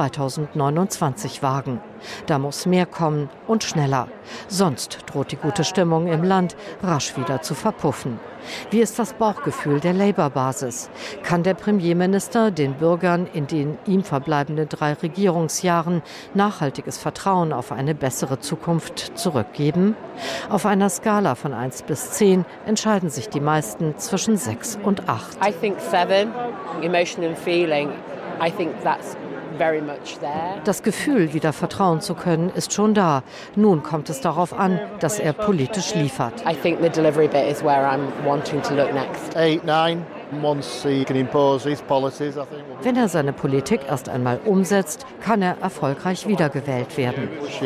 Speaker 15: 2029 wagen. Da muss mehr kommen und schneller. Sonst droht die gute Stimmung im Land rasch wieder zu verpuffen. Wie ist das Bauchgefühl der Labour-Basis? Kann der Premierminister den Bürgern in den ihm verbleibenden 3 Regierungsjahren nachhaltiges Vertrauen auf eine bessere Zukunft zurückgeben? Auf einer Skala von 1 bis 10 entscheiden sich die meisten zwischen 6 und 8.
Speaker 20: I think 7, emotion and feeling. I think that's very much there.
Speaker 15: Das Gefühl, wieder vertrauen zu können, ist schon da. Nun kommt es darauf an, dass er politisch liefert.
Speaker 20: I think the delivery bit is where I'm wanting to look next.
Speaker 17: 8, 9. Once he can impose his policies, I think.
Speaker 15: Wenn er seine Politik erst einmal umsetzt, kann er erfolgreich wiedergewählt werden.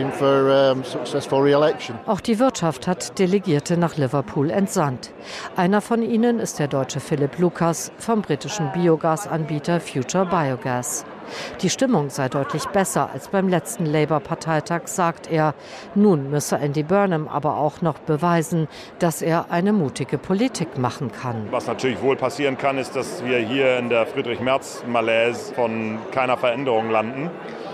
Speaker 15: Auch die Wirtschaft hat Delegierte nach Liverpool entsandt. Einer von ihnen ist der Deutsche Philipp Lucas vom britischen Biogasanbieter Future Biogas. Die Stimmung sei deutlich besser als beim letzten Labour-Parteitag, sagt er. Nun müsse Andy Burnham aber auch noch beweisen, dass er eine mutige Politik machen kann.
Speaker 21: Was natürlich wohl passieren kann, ist, dass wir hier in der Friedrich-Merz-Malaise von keiner Veränderung landen.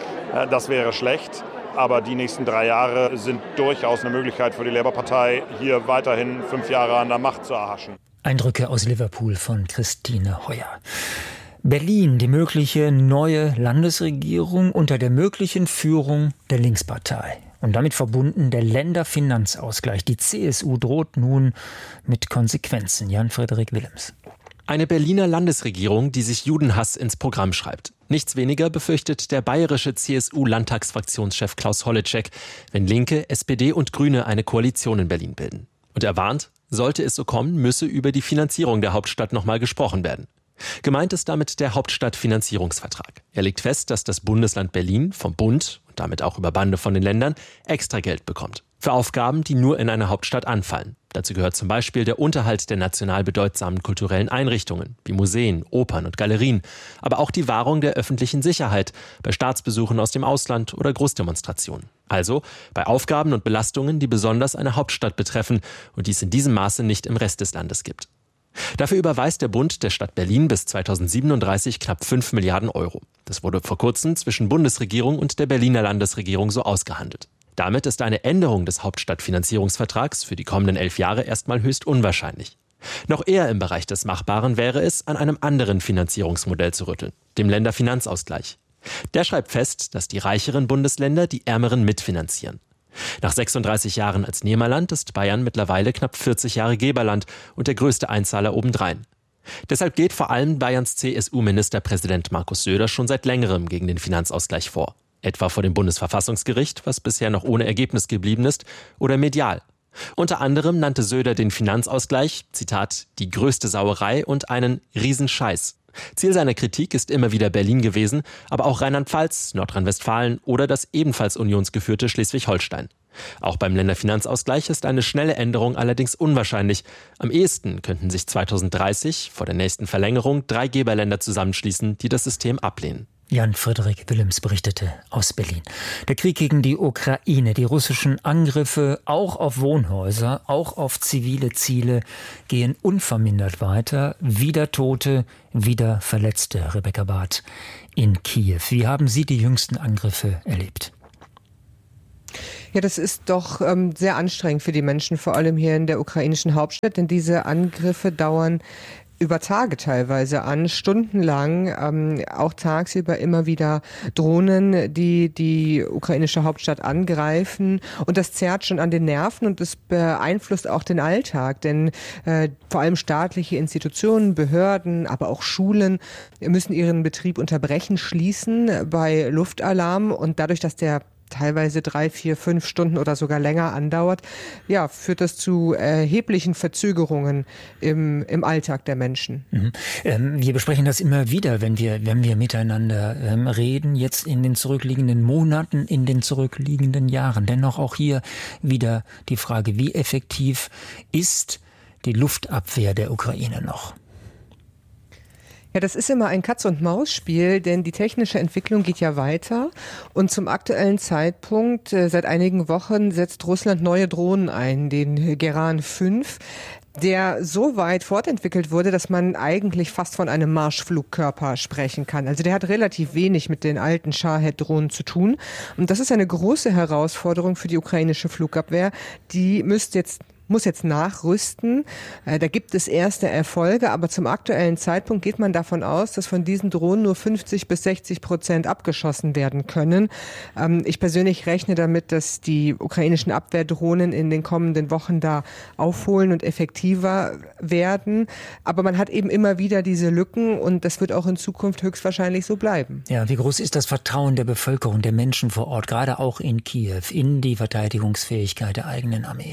Speaker 21: Das wäre schlecht. Aber die nächsten 3 Jahre sind durchaus eine Möglichkeit für die Labour-Partei, hier weiterhin 5 Jahre an der Macht zu erhaschen.
Speaker 8: Eindrücke aus Liverpool von Christine Heuer. Berlin, die mögliche neue Landesregierung unter der möglichen Führung der Linkspartei. Und damit verbunden der Länderfinanzausgleich. Die CSU droht nun mit Konsequenzen. Jan-Frederik Willems.
Speaker 22: Eine Berliner Landesregierung, die sich Judenhass ins Programm schreibt. Nichts weniger befürchtet der bayerische CSU-Landtagsfraktionschef Klaus Holleczek, wenn Linke, SPD und Grüne eine Koalition in Berlin bilden. Und er warnt, sollte es so kommen, müsse über die Finanzierung der Hauptstadt nochmal gesprochen werden. Gemeint ist damit der Hauptstadtfinanzierungsvertrag. Er legt fest, dass das Bundesland Berlin vom Bund und damit auch über Bande von den Ländern extra Geld bekommt. Für Aufgaben, die nur in einer Hauptstadt anfallen. Dazu gehört zum Beispiel der Unterhalt der national bedeutsamen kulturellen Einrichtungen, wie Museen, Opern und Galerien, aber auch die Wahrung der öffentlichen Sicherheit bei Staatsbesuchen aus dem Ausland oder Großdemonstrationen. Also bei Aufgaben und Belastungen, die besonders eine Hauptstadt betreffen und die es in diesem Maße nicht im Rest des Landes gibt. Dafür überweist der Bund der Stadt Berlin bis 2037 knapp 5 Milliarden Euro. Das wurde vor kurzem zwischen Bundesregierung und der Berliner Landesregierung so ausgehandelt. Damit ist eine Änderung des Hauptstadtfinanzierungsvertrags für die kommenden 11 Jahre erstmal höchst unwahrscheinlich. Noch eher im Bereich des Machbaren wäre es, an einem anderen Finanzierungsmodell zu rütteln, dem Länderfinanzausgleich. Der schreibt fest, dass die reicheren Bundesländer die ärmeren mitfinanzieren. Nach 36 Jahren als Nehmerland ist Bayern mittlerweile knapp 40 Jahre Geberland und der größte Einzahler obendrein. Deshalb geht vor allem Bayerns CSU-Ministerpräsident Markus Söder schon seit längerem gegen den Finanzausgleich vor. Etwa vor dem Bundesverfassungsgericht, was bisher noch ohne Ergebnis geblieben ist, oder medial. Unter anderem nannte Söder den Finanzausgleich, Zitat, die größte Sauerei und einen Riesenscheiß. Ziel seiner Kritik ist immer wieder Berlin gewesen, aber auch Rheinland-Pfalz, Nordrhein-Westfalen oder das ebenfalls unionsgeführte Schleswig-Holstein. Auch beim Länderfinanzausgleich ist eine schnelle Änderung allerdings unwahrscheinlich. Am ehesten könnten sich 2030 vor der nächsten Verlängerung 3 Geberländer zusammenschließen, die das System ablehnen.
Speaker 8: Jan-Frederik Willems berichtete aus Berlin. Der Krieg gegen die Ukraine, die russischen Angriffe auch auf Wohnhäuser, auch auf zivile Ziele gehen unvermindert weiter. Wieder Tote, wieder Verletzte, Rebecca Barth in Kiew. Wie haben Sie die jüngsten Angriffe erlebt?
Speaker 1: Ja, das ist doch sehr anstrengend für die Menschen, vor allem hier in der ukrainischen Hauptstadt, denn diese Angriffe dauern über Tage teilweise an, stundenlang, auch tagsüber immer wieder Drohnen, die ukrainische Hauptstadt angreifen. Und das zerrt schon an den Nerven und das beeinflusst auch den Alltag. Denn vor allem staatliche Institutionen, Behörden, aber auch Schulen müssen ihren Betrieb unterbrechen, schließen bei Luftalarm. Und dadurch, dass der teilweise 3, 4, 5 Stunden oder sogar länger andauert, ja, führt das zu erheblichen Verzögerungen im Alltag der Menschen.
Speaker 8: Wir besprechen das immer wieder, wenn wir miteinander reden, jetzt in den zurückliegenden Monaten, in den zurückliegenden Jahren. Dennoch auch hier wieder die Frage, wie effektiv ist die Luftabwehr der Ukraine noch?
Speaker 1: Ja, das ist immer ein Katz-und-Maus-Spiel, denn die technische Entwicklung geht ja weiter. Und zum aktuellen Zeitpunkt, seit einigen Wochen, setzt Russland neue Drohnen ein, den Geran 5, der so weit fortentwickelt wurde, dass man eigentlich fast von einem Marschflugkörper sprechen kann. Also der hat relativ wenig mit den alten Shahed-Drohnen zu tun. Und das ist eine große Herausforderung für die ukrainische Flugabwehr. Die muss jetzt nachrüsten. Da gibt es erste Erfolge, aber zum aktuellen Zeitpunkt geht man davon aus, dass von diesen Drohnen nur 50-60% abgeschossen werden können. Ich persönlich rechne damit, dass die ukrainischen Abwehrdrohnen in den kommenden Wochen da aufholen und effektiver werden. Aber man hat eben immer wieder diese Lücken und das wird auch in Zukunft höchstwahrscheinlich so bleiben.
Speaker 8: Ja, wie groß ist das Vertrauen der Bevölkerung, der Menschen vor Ort, gerade auch in Kiew, in die Verteidigungsfähigkeit der eigenen Armee?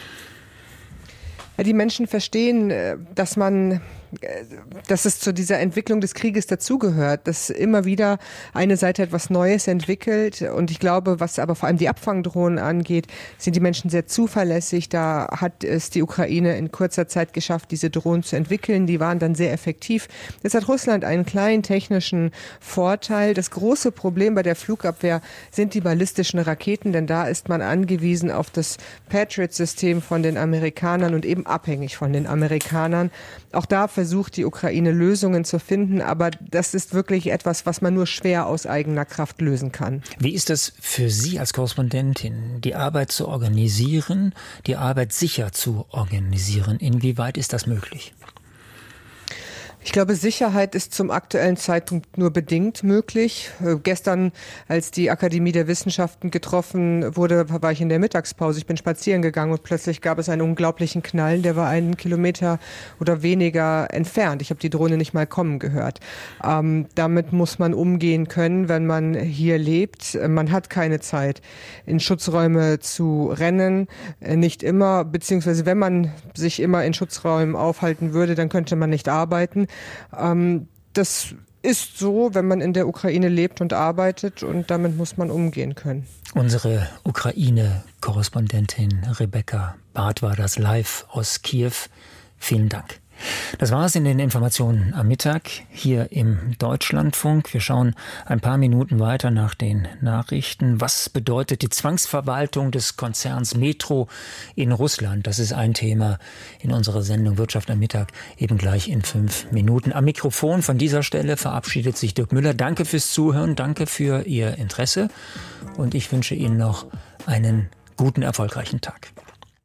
Speaker 1: Die Menschen verstehen, dass es zu dieser Entwicklung des Krieges dazugehört, dass immer wieder eine Seite etwas Neues entwickelt. Und ich glaube, was aber vor allem die Abfangdrohnen angeht, sind die Menschen sehr zuverlässig. Da hat es die Ukraine in kurzer Zeit geschafft, diese Drohnen zu entwickeln. Die waren dann sehr effektiv. Jetzt hat Russland einen kleinen technischen Vorteil. Das große Problem bei der Flugabwehr sind die ballistischen Raketen, denn da ist man angewiesen auf das Patriot-System von den Amerikanern und eben abhängig von den Amerikanern. Auch da versucht die Ukraine Lösungen zu finden, aber das ist wirklich etwas, was man nur schwer aus eigener Kraft lösen kann.
Speaker 8: Wie ist das für Sie als Korrespondentin, die Arbeit zu organisieren, die Arbeit sicher zu organisieren? Inwieweit ist das möglich?
Speaker 1: Ich glaube, Sicherheit ist zum aktuellen Zeitpunkt nur bedingt möglich. Gestern, als die Akademie der Wissenschaften getroffen wurde, war ich in der Mittagspause. Ich bin spazieren gegangen und plötzlich gab es einen unglaublichen Knall. Der war 1 Kilometer oder weniger entfernt. Ich habe die Drohne nicht mal kommen gehört. Damit muss man umgehen können, wenn man hier lebt. Man hat keine Zeit, in Schutzräume zu rennen. Nicht immer, beziehungsweise wenn man sich immer in Schutzräumen aufhalten würde, dann könnte man nicht arbeiten. Das ist so, wenn man in der Ukraine lebt und arbeitet und damit muss man umgehen können.
Speaker 8: Unsere Ukraine-Korrespondentin Rebecca Barth war das live aus Kiew. Vielen Dank. Das war es in den Informationen am Mittag hier im Deutschlandfunk. Wir schauen ein paar Minuten weiter nach den Nachrichten. Was bedeutet die Zwangsverwaltung des Konzerns Metro in Russland? Das ist ein Thema in unserer Sendung Wirtschaft am Mittag, eben gleich in 5 Minuten. Am Mikrofon von dieser Stelle verabschiedet sich Dirk Müller. Danke fürs Zuhören, danke für Ihr Interesse und ich wünsche Ihnen noch einen guten, erfolgreichen Tag.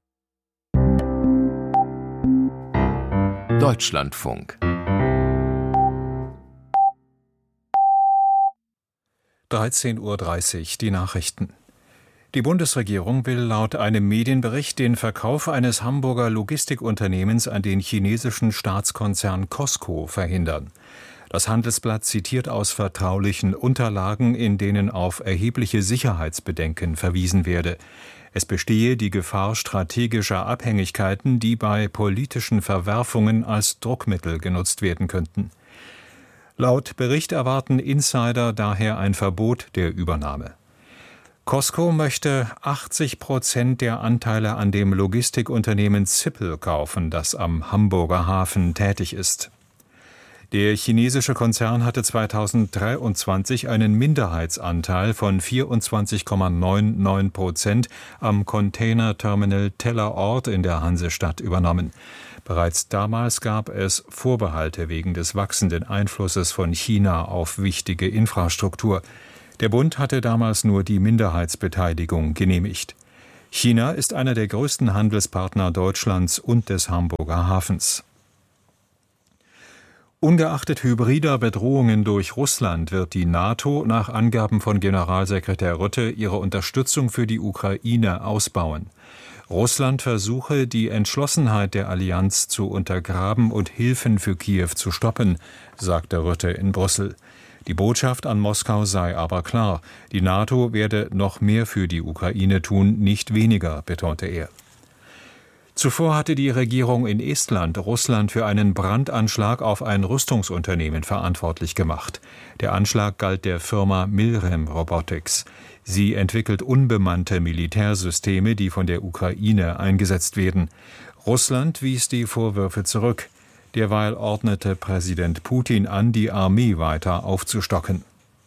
Speaker 7: Deutschlandfunk
Speaker 6: 13:30 Uhr, die Nachrichten. Die Bundesregierung will laut einem Medienbericht den Verkauf eines Hamburger Logistikunternehmens an den chinesischen Staatskonzern COSCO verhindern. Das Handelsblatt zitiert aus vertraulichen Unterlagen, in denen auf erhebliche Sicherheitsbedenken verwiesen werde. Es bestehe die Gefahr strategischer Abhängigkeiten, die bei politischen Verwerfungen als Druckmittel genutzt werden könnten. Laut Bericht erwarten Insider daher ein Verbot der Übernahme. COSCO möchte 80% der Anteile an dem Logistikunternehmen Zippel kaufen, das am Hamburger Hafen tätig ist. Der chinesische Konzern hatte 2023 einen Minderheitsanteil von 24,99% am Containerterminal Tellerort in der Hansestadt übernommen. Bereits damals gab es Vorbehalte wegen des wachsenden Einflusses von China auf wichtige Infrastruktur. Der Bund hatte damals nur die Minderheitsbeteiligung genehmigt. China ist einer der größten Handelspartner Deutschlands und des Hamburger Hafens. Ungeachtet hybrider Bedrohungen durch Russland wird die NATO nach Angaben von Generalsekretär Rutte ihre Unterstützung für die Ukraine ausbauen. Russland versuche, die Entschlossenheit der Allianz zu untergraben und Hilfen für Kiew zu stoppen, sagte Rutte in Brüssel. Die Botschaft an Moskau sei aber klar, die NATO werde noch mehr für die Ukraine tun, nicht weniger, betonte er. Zuvor hatte die Regierung in Estland Russland für einen Brandanschlag auf ein Rüstungsunternehmen verantwortlich gemacht. Der Anschlag galt der Firma Milrem Robotics. Sie entwickelt unbemannte Militärsysteme, die von der Ukraine eingesetzt werden. Russland wies die Vorwürfe zurück. Derweil ordnete Präsident Putin an, die Armee weiter aufzustocken.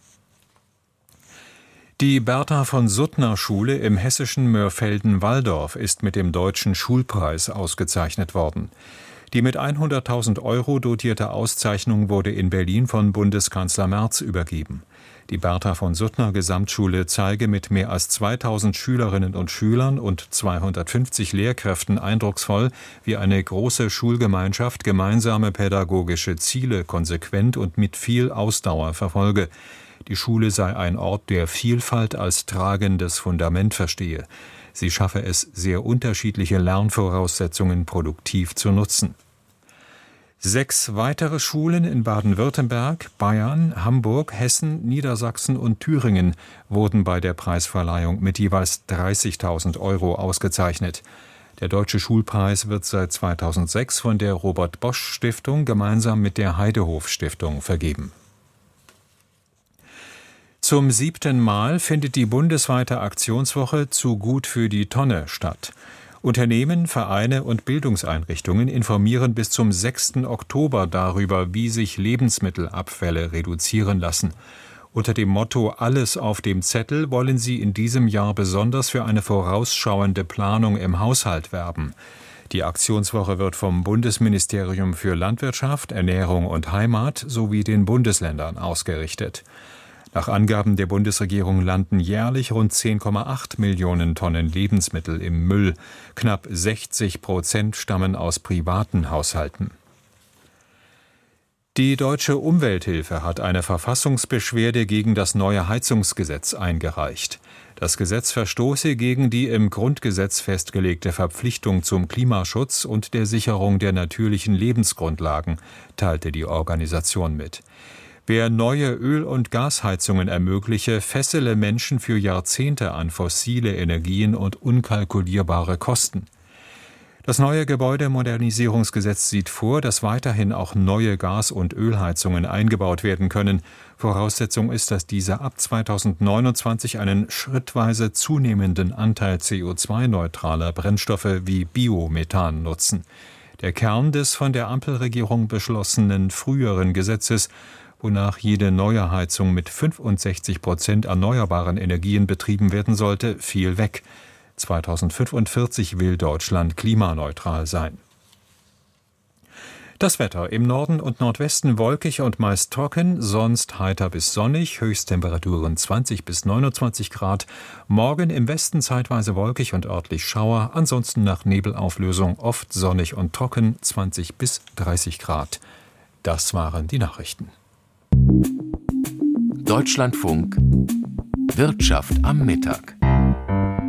Speaker 6: Die Bertha-von-Suttner-Schule im hessischen Mörfelden-Walldorf ist mit dem Deutschen Schulpreis ausgezeichnet worden. Die mit 100.000 € dotierte Auszeichnung wurde in Berlin von Bundeskanzler Merz übergeben. Die Bertha-von-Suttner-Gesamtschule zeige mit mehr als 2.000 Schülerinnen und Schülern und 250 Lehrkräften eindrucksvoll, wie eine große Schulgemeinschaft gemeinsame pädagogische Ziele konsequent und mit viel Ausdauer verfolge. Die Schule sei ein Ort, der Vielfalt als tragendes Fundament verstehe. Sie schaffe es, sehr unterschiedliche Lernvoraussetzungen produktiv zu nutzen. 6 weitere Schulen in Baden-Württemberg, Bayern, Hamburg, Hessen, Niedersachsen und Thüringen wurden bei der Preisverleihung mit jeweils 30.000 € ausgezeichnet. Der Deutsche Schulpreis wird seit 2006 von der Robert-Bosch-Stiftung gemeinsam mit der Heidehof-Stiftung vergeben. Zum 7. Mal findet die bundesweite Aktionswoche Zu gut für die Tonne statt. Unternehmen, Vereine und Bildungseinrichtungen informieren bis zum 6. Oktober darüber, wie sich Lebensmittelabfälle reduzieren lassen. Unter dem Motto »Alles auf dem Zettel« wollen sie in diesem Jahr besonders für eine vorausschauende Planung im Haushalt werben. Die Aktionswoche wird vom Bundesministerium für Landwirtschaft, Ernährung und Heimat sowie den Bundesländern ausgerichtet. Nach Angaben der Bundesregierung landen jährlich rund 10,8 Millionen Tonnen Lebensmittel im Müll. Knapp 60% stammen aus privaten Haushalten. Die Deutsche Umwelthilfe hat eine Verfassungsbeschwerde gegen das neue Heizungsgesetz eingereicht. Das Gesetz verstoße gegen die im Grundgesetz festgelegte Verpflichtung zum Klimaschutz und der Sicherung der natürlichen Lebensgrundlagen, teilte die Organisation mit. Wer neue Öl- und Gasheizungen ermögliche, fessele Menschen für Jahrzehnte an fossile Energien und unkalkulierbare Kosten. Das neue Gebäudemodernisierungsgesetz sieht vor, dass weiterhin auch neue Gas- und Ölheizungen eingebaut werden können. Voraussetzung ist, dass diese ab 2029 einen schrittweise zunehmenden Anteil CO2-neutraler Brennstoffe wie Biomethan nutzen. Der Kern des von der Ampelregierung beschlossenen früheren Gesetzes, wonach jede neue Heizung mit 65% erneuerbaren Energien betrieben werden sollte, fiel weg. 2045 will Deutschland klimaneutral sein. Das Wetter: im Norden und Nordwesten wolkig und meist trocken, sonst heiter bis sonnig, Höchsttemperaturen 20 bis 29 Grad. Morgen im Westen zeitweise wolkig und örtlich Schauer, ansonsten nach Nebelauflösung oft sonnig und trocken, 20 bis 30 Grad. Das waren die Nachrichten.
Speaker 7: Deutschlandfunk Wirtschaft am Mittag.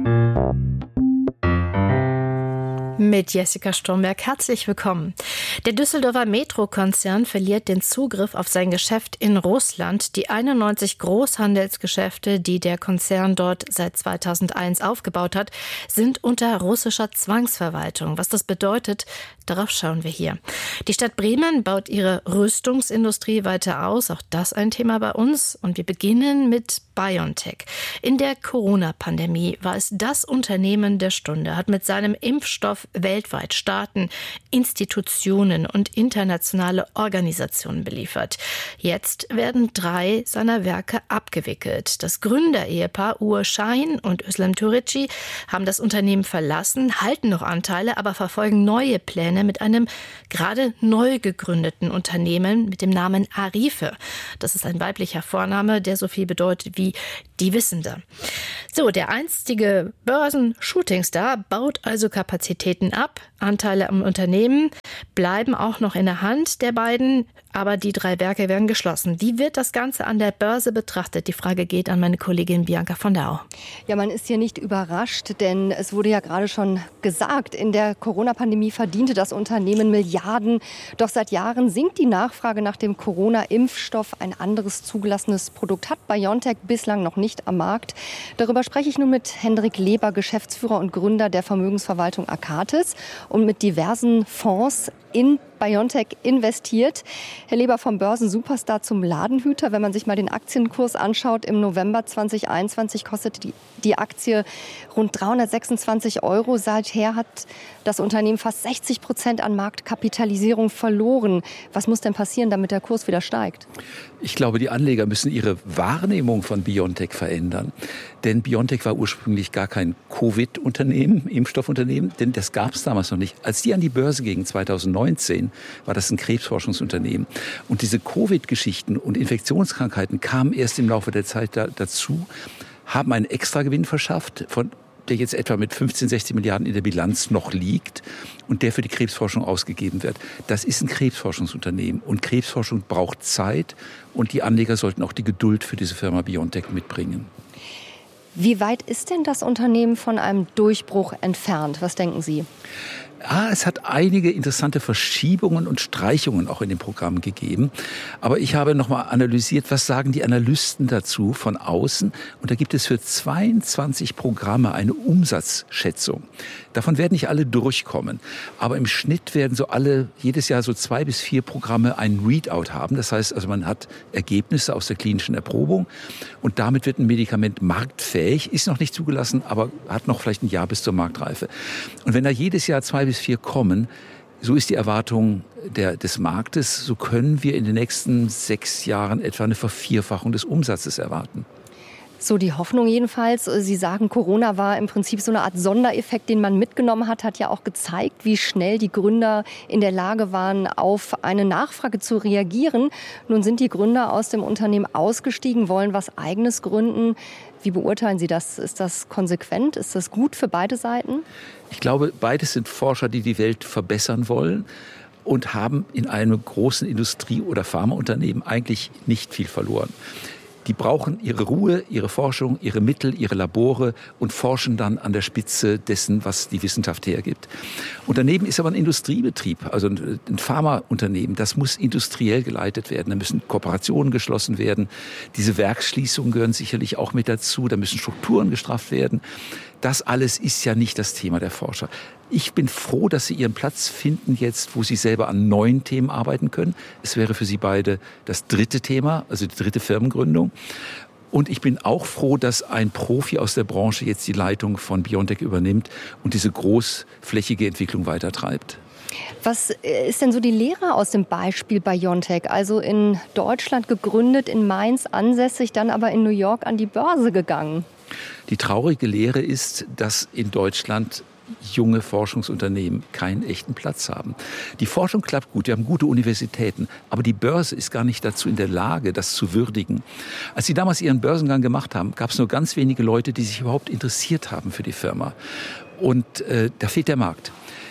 Speaker 3: Mit Jessica Stromberg herzlich willkommen. Der Düsseldorfer Metro-Konzern verliert den Zugriff auf sein Geschäft in Russland. Die 91 Großhandelsgeschäfte, die der Konzern dort seit 2001 aufgebaut hat, sind unter russischer Zwangsverwaltung. Was das bedeutet, darauf schauen wir hier. Die Stadt Bremen baut ihre Rüstungsindustrie weiter aus. Auch das ein Thema bei uns. Und wir beginnen mit BioNTech. In der Corona-Pandemie war es das Unternehmen der Stunde, hat mit seinem Impfstoff weltweit Staaten, Institutionen und internationale Organisationen beliefert. Jetzt werden 3 seiner Werke abgewickelt. Das Gründerehepaar Uğur Şahin und Özlem Türeci haben das Unternehmen verlassen, halten noch Anteile, aber verfolgen neue Pläne mit einem gerade neu gegründeten Unternehmen mit dem Namen Arife. Das ist ein weiblicher Vorname, der so viel bedeutet wie die Wissende. So, der einstige Börsen-Shootingstar baut also Kapazitäten ab. Anteile am Unternehmen bleiben auch noch in der Hand der beiden, aber die 3 Werke werden geschlossen. Wie wird das Ganze an der Börse betrachtet? Die Frage geht an meine Kollegin Bianca von der Au.
Speaker 4: Ja, man ist hier nicht überrascht, denn es wurde ja gerade schon gesagt, in der Corona-Pandemie verdiente das Unternehmen Milliarden. Doch seit Jahren sinkt die Nachfrage nach dem Corona-Impfstoff. Ein anderes zugelassenes Produkt hat BioNTech bislang noch nicht am Markt. Darüber spreche ich nun mit Hendrik Leber, Geschäftsführer und Gründer der Vermögensverwaltung Akatis und mit diversen Fonds in BioNTech investiert. Herr Leber, vom Börsen-Superstar zum Ladenhüter. Wenn man sich mal den Aktienkurs anschaut, im November 2021 kostete die Aktie rund 326 €. Seither hat das Unternehmen fast 60% an Marktkapitalisierung verloren. Was muss denn passieren, damit der Kurs wieder steigt?
Speaker 23: Ich glaube, die Anleger müssen ihre Wahrnehmung von BioNTech verändern. Denn BioNTech war ursprünglich gar kein Covid-Unternehmen, Impfstoffunternehmen, denn das gab es damals noch nicht. Als die an die Börse gingen, 2019, war das ein Krebsforschungsunternehmen. Und diese Covid-Geschichten und Infektionskrankheiten kamen erst im Laufe der Zeit dazu, haben einen Extragewinn verschafft, der jetzt etwa mit 15, 16 Milliarden in der Bilanz noch liegt und der für die Krebsforschung ausgegeben wird. Das ist ein Krebsforschungsunternehmen und Krebsforschung braucht Zeit und die Anleger sollten auch die Geduld für diese Firma BioNTech mitbringen.
Speaker 4: Wie weit ist denn das Unternehmen von einem Durchbruch entfernt? Was denken Sie?
Speaker 23: Es hat einige interessante Verschiebungen und Streichungen auch in dem Programm gegeben. Aber ich habe nochmal analysiert, was sagen die Analysten dazu von außen. Und da gibt es für 22 Programme eine Umsatzschätzung. Davon werden nicht alle durchkommen. Aber im Schnitt werden jedes Jahr so 2 bis 4 Programme einen Readout haben. Das heißt, also man hat Ergebnisse aus der klinischen Erprobung. Und damit wird ein Medikament marktfähig, ist noch nicht zugelassen, aber hat noch vielleicht ein Jahr bis zur Marktreife. Und wenn da jedes Jahr 2 bis 4 kommen, so ist die Erwartung des Marktes, so können wir in den nächsten 6 Jahren etwa eine Vervierfachung des Umsatzes erwarten.
Speaker 4: So die Hoffnung jedenfalls. Sie sagen, Corona war im Prinzip so eine Art Sondereffekt, den man mitgenommen hat ja auch gezeigt, wie schnell die Gründer in der Lage waren, auf eine Nachfrage zu reagieren. Nun sind die Gründer aus dem Unternehmen ausgestiegen, wollen was Eigenes gründen. Wie beurteilen Sie das? Ist das konsequent? Ist das gut für beide Seiten?
Speaker 23: Ich glaube, beides sind Forscher, die die Welt verbessern wollen und haben in einem großen Industrie- oder Pharmaunternehmen eigentlich nicht viel verloren. Die brauchen ihre Ruhe, ihre Forschung, ihre Mittel, ihre Labore und forschen dann an der Spitze dessen, was die Wissenschaft hergibt. Und daneben ist aber ein Industriebetrieb, also ein Pharmaunternehmen. Das muss industriell geleitet werden. Da müssen Kooperationen geschlossen werden. Diese Werksschließungen gehören sicherlich auch mit dazu. Da müssen Strukturen gestrafft werden. Das alles ist ja nicht das Thema der Forscher. Ich bin froh, dass Sie Ihren Platz finden jetzt, wo Sie selber an neuen Themen arbeiten können. Es wäre für Sie beide das 3. Thema, also die 3. Firmengründung. Und ich bin auch froh, dass ein Profi aus der Branche jetzt die Leitung von BioNTech übernimmt und diese großflächige Entwicklung weitertreibt.
Speaker 4: Was ist denn so die Lehre aus dem Beispiel BioNTech? Also in Deutschland gegründet, in Mainz ansässig, dann aber in New York an die Börse gegangen.
Speaker 23: Die traurige Lehre ist, dass in Deutschland junge Forschungsunternehmen keinen echten Platz haben. Die Forschung klappt gut, wir haben gute Universitäten, aber die Börse ist gar nicht dazu in der Lage, das zu würdigen. Als sie damals ihren Börsengang gemacht haben, gab es nur ganz wenige Leute, die sich überhaupt interessiert haben für die Firma. Und da fehlt der Markt.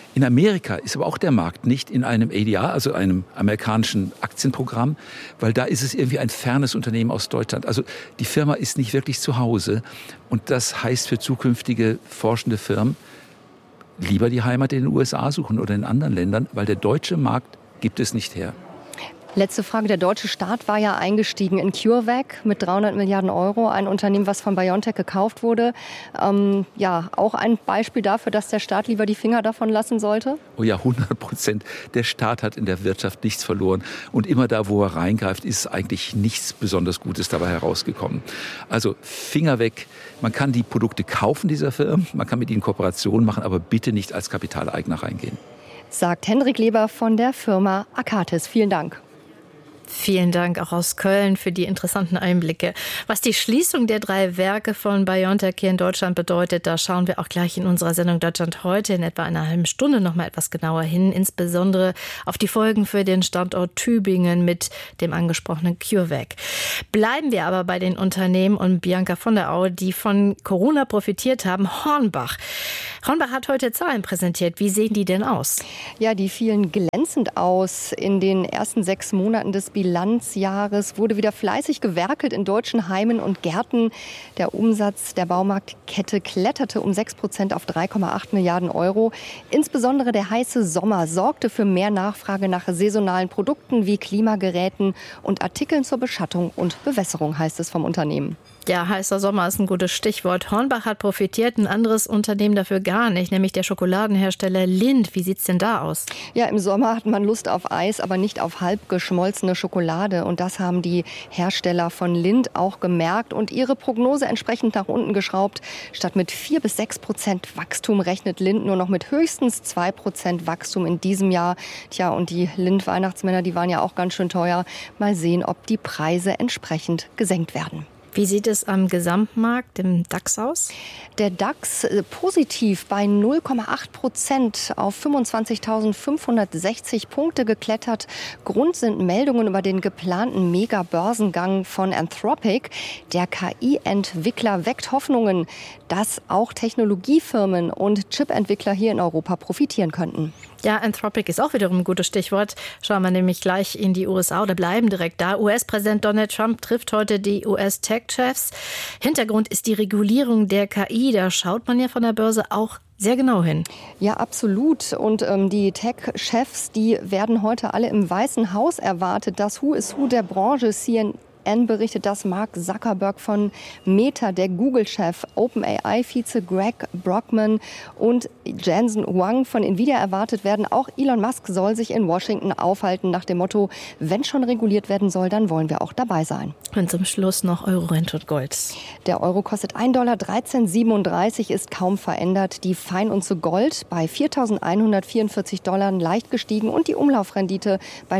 Speaker 23: In Amerika ist aber auch der Markt nicht in einem ADR, also einem amerikanischen Aktienprogramm, weil da ist es irgendwie ein fernes Unternehmen aus Deutschland. Also die Firma ist nicht wirklich zu Hause und das heißt für zukünftige forschende Firmen, lieber die Heimat in den USA suchen oder in anderen Ländern, weil der deutsche Markt gibt es nicht her.
Speaker 4: Letzte Frage. Der deutsche Staat war ja eingestiegen in CureVac mit 300 Milliarden Euro, ein Unternehmen, was von BioNTech gekauft wurde. Auch ein Beispiel dafür, dass der Staat lieber die Finger davon lassen sollte?
Speaker 23: Oh ja, 100%. Der Staat hat in der Wirtschaft nichts verloren. Und immer da, wo er reingreift, ist eigentlich nichts besonders Gutes dabei herausgekommen. Also Finger weg. Man kann die Produkte kaufen dieser Firmen, man kann mit ihnen Kooperationen machen, aber bitte nicht als Kapitaleigner reingehen.
Speaker 4: Sagt Hendrik Leber von der Firma Akatis. Vielen Dank.
Speaker 3: Vielen Dank auch aus Köln für die interessanten Einblicke. Was die Schließung der 3 Werke von BioNTech hier in Deutschland bedeutet, da schauen wir auch gleich in unserer Sendung Deutschland heute in etwa einer halben Stunde noch mal etwas genauer hin, insbesondere auf die Folgen für den Standort Tübingen mit dem angesprochenen CureVac. Bleiben wir aber bei den Unternehmen und Bianca von der Au, die von Corona profitiert haben. Hornbach hat heute Zahlen präsentiert. Wie sehen die denn aus?
Speaker 4: Ja, die fielen glänzend aus. In den ersten 6 Monaten des Bilanzjahres wurde wieder fleißig gewerkelt in deutschen Heimen und Gärten. Der Umsatz der Baumarktkette kletterte um 6% auf 3,8 Milliarden Euro. Insbesondere der heiße Sommer sorgte für mehr Nachfrage nach saisonalen Produkten wie Klimageräten und Artikeln zur Beschattung und Bewässerung, heißt es vom Unternehmen.
Speaker 3: Ja, heißer Sommer ist ein gutes Stichwort. Hornbach hat profitiert, ein anderes Unternehmen dafür gar nicht, nämlich der Schokoladenhersteller Lindt. Wie sieht's denn da aus?
Speaker 4: Ja, im Sommer hat man Lust auf Eis, aber nicht auf halb geschmolzene Schokolade. Und das haben die Hersteller von Lindt auch gemerkt und ihre Prognose entsprechend nach unten geschraubt. Statt mit 4-6% Wachstum rechnet Lindt nur noch mit höchstens 2% Wachstum in diesem Jahr. Tja, und die Lindt-Weihnachtsmänner, die waren ja auch ganz schön teuer. Mal sehen, ob die Preise entsprechend gesenkt werden.
Speaker 3: Wie sieht es am Gesamtmarkt, dem DAX, aus?
Speaker 4: Der DAX positiv bei 0,8% auf 25.560 Punkte geklettert. Grund sind Meldungen über den geplanten Mega-Börsengang von Anthropic. Der KI-Entwickler weckt Hoffnungen, dass auch Technologiefirmen und Chip-Entwickler hier in Europa profitieren könnten.
Speaker 3: Ja, Anthropic ist auch wiederum ein gutes Stichwort. Schauen wir nämlich gleich in die USA oder bleiben direkt da. US-Präsident Donald Trump trifft heute die US-Tech-Chefs. Hintergrund ist die Regulierung der KI. Da schaut man ja von der Börse auch sehr genau hin.
Speaker 4: Ja, absolut. Und die Tech-Chefs, die werden heute alle im Weißen Haus erwartet. Das Who is Who der Branche, CNN berichtet, dass Mark Zuckerberg von Meta, der Google-Chef, OpenAI-Vize Greg Brockman und Jensen Huang von Nvidia erwartet werden. Auch Elon Musk soll sich in Washington aufhalten nach dem Motto, wenn schon reguliert werden soll, dann wollen wir auch dabei sein.
Speaker 3: Und zum Schluss noch Euro, Rente und Gold.
Speaker 4: Der Euro kostet $1,1337, ist kaum verändert. Die Feinunze Gold bei $4.144 leicht gestiegen und die Umlaufrendite bei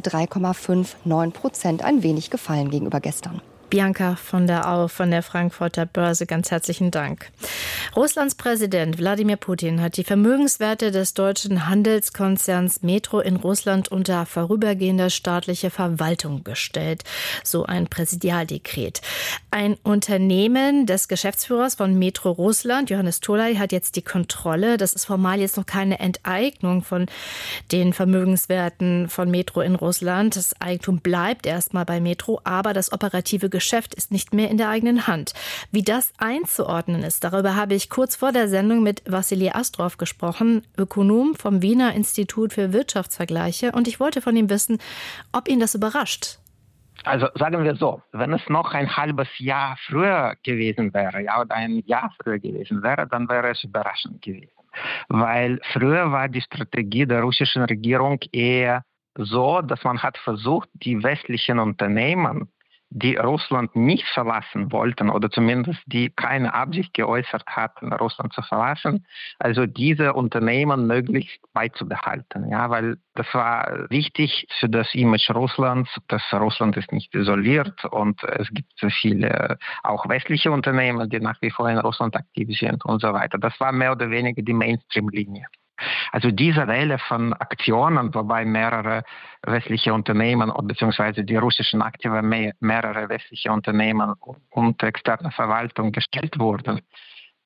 Speaker 4: 3,59%, ein wenig gefallen gegenüber gestern.
Speaker 3: Bianca von der Au von der Frankfurter Börse, ganz herzlichen Dank. Russlands Präsident Wladimir Putin hat die Vermögenswerte des deutschen Handelskonzerns Metro in Russland unter vorübergehende staatliche Verwaltung gestellt. So ein Präsidialdekret. Ein Unternehmen des Geschäftsführers von Metro Russland, Johannes Tolai, hat jetzt die Kontrolle. Das ist formal jetzt noch keine Enteignung von den Vermögenswerten von Metro in Russland. Das Eigentum bleibt erstmal bei Metro, aber das operative Geschäft ist nicht mehr in der eigenen Hand. Wie das einzuordnen ist, darüber habe ich kurz vor der Sendung mit Wassili Astrov gesprochen, Ökonom vom Wiener Institut für Wirtschaftsvergleiche. Und ich wollte von ihm wissen, ob ihn das überrascht.
Speaker 2: Also sagen wir so, wenn es noch ein halbes Jahr früher gewesen wäre, ja, oder ein Jahr früher gewesen wäre, dann wäre es überraschend gewesen. Weil früher war die Strategie der russischen Regierung eher so, dass man hat versucht, die westlichen Unternehmen, die Russland nicht verlassen wollten oder zumindest die keine Absicht geäußert hatten, Russland zu verlassen, also diese Unternehmen möglichst beizubehalten. Ja, weil das war wichtig für das Image Russlands, dass Russland ist nicht isoliert und es gibt so viele auch westliche Unternehmen, die nach wie vor in Russland aktiv sind und so weiter. Das war mehr oder weniger die Mainstream-Linie. Also diese Welle von Aktionen, wobei mehrere westliche Unternehmen bzw. die russischen Aktive mehrere westliche Unternehmen und externe Verwaltung gestellt wurden,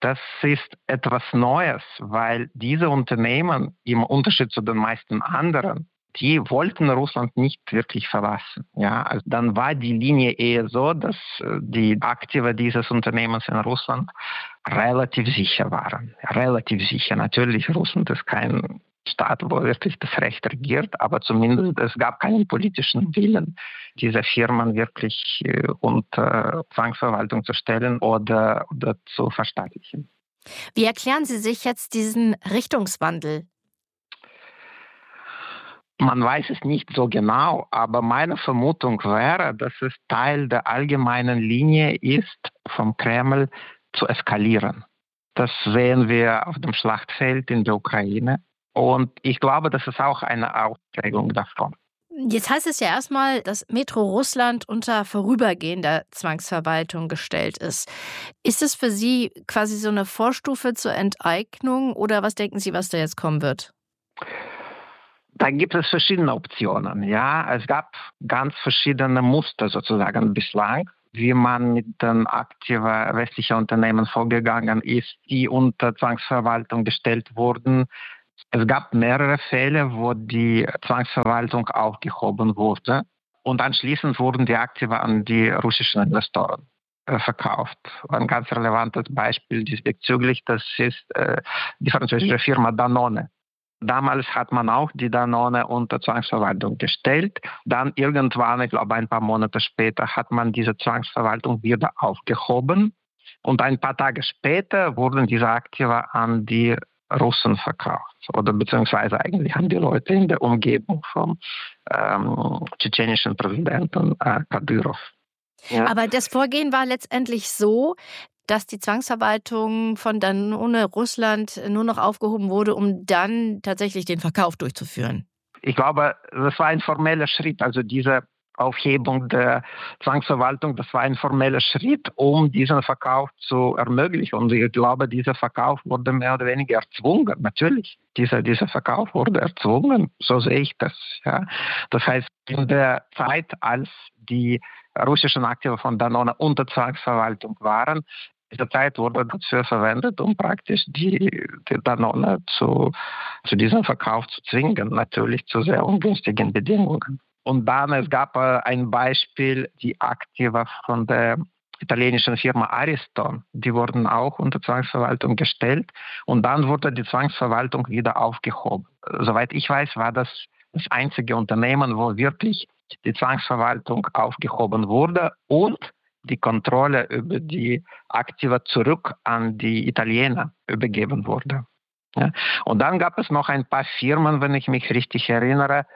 Speaker 2: das ist etwas Neues, weil diese Unternehmen im Unterschied zu den meisten anderen, die wollten Russland nicht wirklich verlassen. Ja, also dann war die Linie eher so, dass die Aktiva dieses Unternehmens in Russland relativ sicher waren. Relativ sicher. Natürlich, Russland ist kein Staat, wo wirklich das Recht regiert, aber zumindest es gab keinen politischen Willen, diese Firmen wirklich unter Zwangsverwaltung zu stellen oder zu verstaatlichen.
Speaker 3: Wie erklären Sie sich jetzt diesen Richtungswandel?
Speaker 2: Man weiß es nicht so genau, aber meine Vermutung wäre, dass es Teil der allgemeinen Linie ist, vom Kreml zu eskalieren. Das sehen wir auf dem Schlachtfeld in der Ukraine. Und ich glaube, das ist auch eine Ausprägung davon.
Speaker 3: Jetzt heißt es ja erstmal, dass Metro Russland unter vorübergehender Zwangsverwaltung gestellt ist. Ist es für Sie quasi so eine Vorstufe zur Enteignung oder was denken Sie, was da jetzt kommen wird?
Speaker 2: Da gibt es verschiedene Optionen. Ja, es gab ganz verschiedene Muster sozusagen bislang, wie man mit den aktiven westlichen Unternehmen vorgegangen ist, die unter Zwangsverwaltung gestellt wurden. Es gab mehrere Fälle, wo die Zwangsverwaltung aufgehoben wurde und anschließend wurden die Aktiva an die russischen Investoren verkauft. Ein ganz relevantes Beispiel diesbezüglich, das ist die französische Firma Danone. Damals hat man auch die Danone unter Zwangsverwaltung gestellt. Dann irgendwann, ich glaube ein paar Monate später, hat man diese Zwangsverwaltung wieder aufgehoben. Und ein paar Tage später wurden diese Aktiva an die Russen verkauft. Oder beziehungsweise eigentlich an die Leute in der Umgebung vom tschetschenischen Präsidenten Kadyrov. Ja.
Speaker 3: Aber das Vorgehen war letztendlich so, dass die Zwangsverwaltung von Danone Russland nur noch aufgehoben wurde, um dann tatsächlich den Verkauf durchzuführen.
Speaker 2: Ich glaube, das war ein formeller Schritt. Also diese Aufhebung der Zwangsverwaltung, das war ein formeller Schritt, um diesen Verkauf zu ermöglichen. Und ich glaube, dieser Verkauf wurde mehr oder weniger erzwungen. Natürlich, dieser Verkauf wurde erzwungen. So sehe ich das. Ja. Das heißt, in der Zeit, als die russischen Aktiva von Danone unter Zwangsverwaltung waren, diese Zeit wurde dafür verwendet, um praktisch die Danone zu diesem Verkauf zu zwingen, natürlich zu sehr ungünstigen Bedingungen. Und dann, es gab ein Beispiel, die Aktiva von der italienischen Firma Ariston, die wurden auch unter Zwangsverwaltung gestellt und dann wurde die Zwangsverwaltung wieder aufgehoben. Soweit ich weiß, war das einzige Unternehmen, wo wirklich die Zwangsverwaltung aufgehoben wurde und die Kontrolle über die Aktiva zurück an die Italiener übergeben wurde. Ja. Und dann gab es noch ein paar Firmen, wenn ich mich richtig erinnere,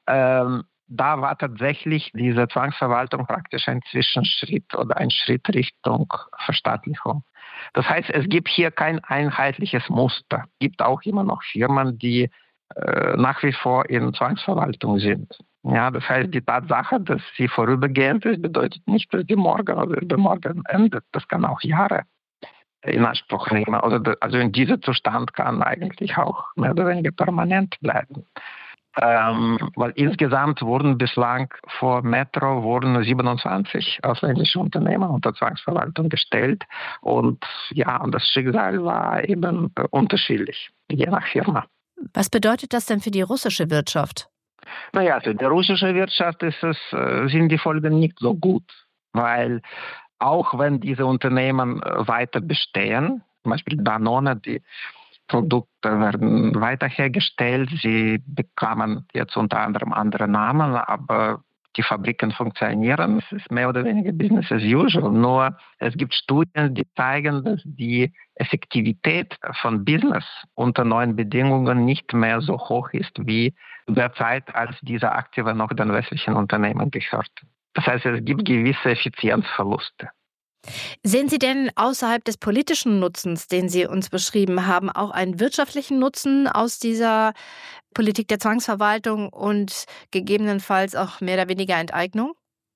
Speaker 2: da war tatsächlich diese Zwangsverwaltung praktisch ein Zwischenschritt oder ein Schritt Richtung Verstaatlichung. Das heißt, es gibt hier kein einheitliches Muster. Es gibt auch immer noch Firmen, die nach wie vor in Zwangsverwaltung sind. Ja, das heißt, die Tatsache, dass sie vorübergehend ist, bedeutet nicht, dass die morgen oder übermorgen endet. Das kann auch Jahre in Anspruch nehmen. Also in diesem Zustand kann eigentlich auch mehr oder weniger permanent bleiben. Weil insgesamt wurden bislang vor Metro 27 ausländische Unternehmen unter Zwangsverwaltung gestellt. Und ja, und das Schicksal war eben unterschiedlich, je nach Firma.
Speaker 3: Was bedeutet das denn für die russische Wirtschaft?
Speaker 2: Naja, für die russische Wirtschaft sind die Folgen nicht so gut, weil auch wenn diese Unternehmen weiter bestehen, zum Beispiel Danone, die Produkte werden weiter hergestellt, sie bekamen jetzt unter anderem andere Namen, aber die Fabriken funktionieren. Es ist mehr oder weniger Business as usual. Nur es gibt Studien, die zeigen, dass die Effektivität von Business unter neuen Bedingungen nicht mehr so hoch ist wie in der Zeit, als diese Aktiva noch den westlichen Unternehmen gehörten. Das heißt, es gibt gewisse Effizienzverluste.
Speaker 3: Sehen Sie denn außerhalb des politischen Nutzens, den Sie uns beschrieben haben, auch einen wirtschaftlichen Nutzen aus dieser Politik der Zwangsverwaltung und gegebenenfalls auch mehr oder weniger Enteignung?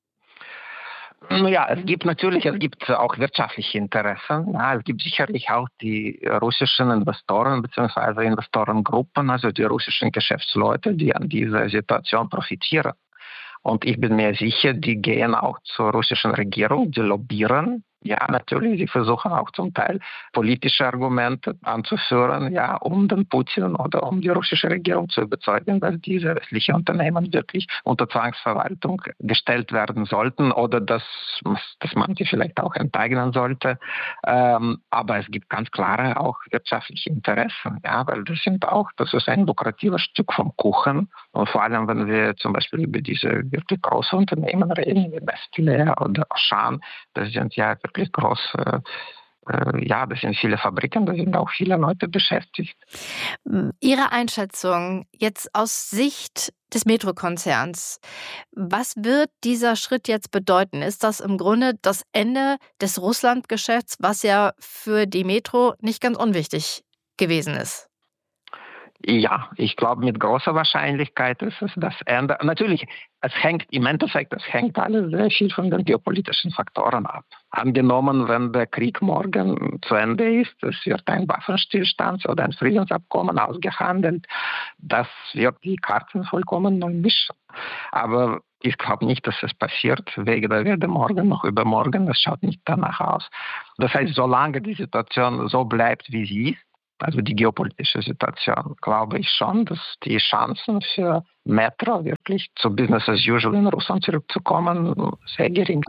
Speaker 2: Ja, es gibt auch wirtschaftliche Interessen. Ja, es gibt sicherlich auch die russischen Investoren bzw. Investorengruppen, also die russischen Geschäftsleute, die an dieser Situation profitieren. Und ich bin mir sicher, die gehen auch zur russischen Regierung, die lobbyieren Ja, natürlich. Sie versuchen auch zum Teil politische Argumente anzuführen, ja, um den Putin oder um die russische Regierung zu überzeugen, dass diese westlichen Unternehmen wirklich unter Zwangsverwaltung gestellt werden sollten oder dass man sie vielleicht auch enteignen sollte. Aber es gibt ganz klare auch wirtschaftliche Interessen, ja, weil das ist ein lukratives Stück vom Kuchen. Und vor allem, wenn wir zum Beispiel über diese wirklich großen Unternehmen reden, wie Nestlé oder Auchan, das sind ja wirklich große, das sind viele Fabriken, da sind auch viele Leute beschäftigt.
Speaker 3: Ihre Einschätzung jetzt aus Sicht des Metro-Konzerns, was wird dieser Schritt jetzt bedeuten? Ist das im Grunde das Ende des Russland-Geschäfts, was ja für die Metro nicht ganz unwichtig gewesen ist?
Speaker 2: Ja, ich glaube, mit großer Wahrscheinlichkeit ist es das Ende. Natürlich, es hängt alles sehr viel von den geopolitischen Faktoren ab. Angenommen, wenn der Krieg morgen zu Ende ist, es wird ein Waffenstillstand oder ein Friedensabkommen ausgehandelt, das wird die Karten vollkommen neu mischen. Aber ich glaube nicht, dass es passiert, weder morgen noch übermorgen. Das schaut nicht danach aus. Das heißt, solange die Situation so bleibt, wie sie ist, also die geopolitische Situation, glaube ich schon, dass die Chancen für Metro wirklich zu Business as usual in Russland zurückzukommen sehr gering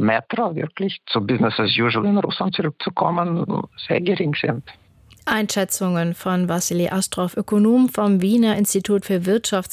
Speaker 2: sind.
Speaker 3: Einschätzungen von Wassili Astrow, Ökonom vom Wiener Institut für Wirtschafts-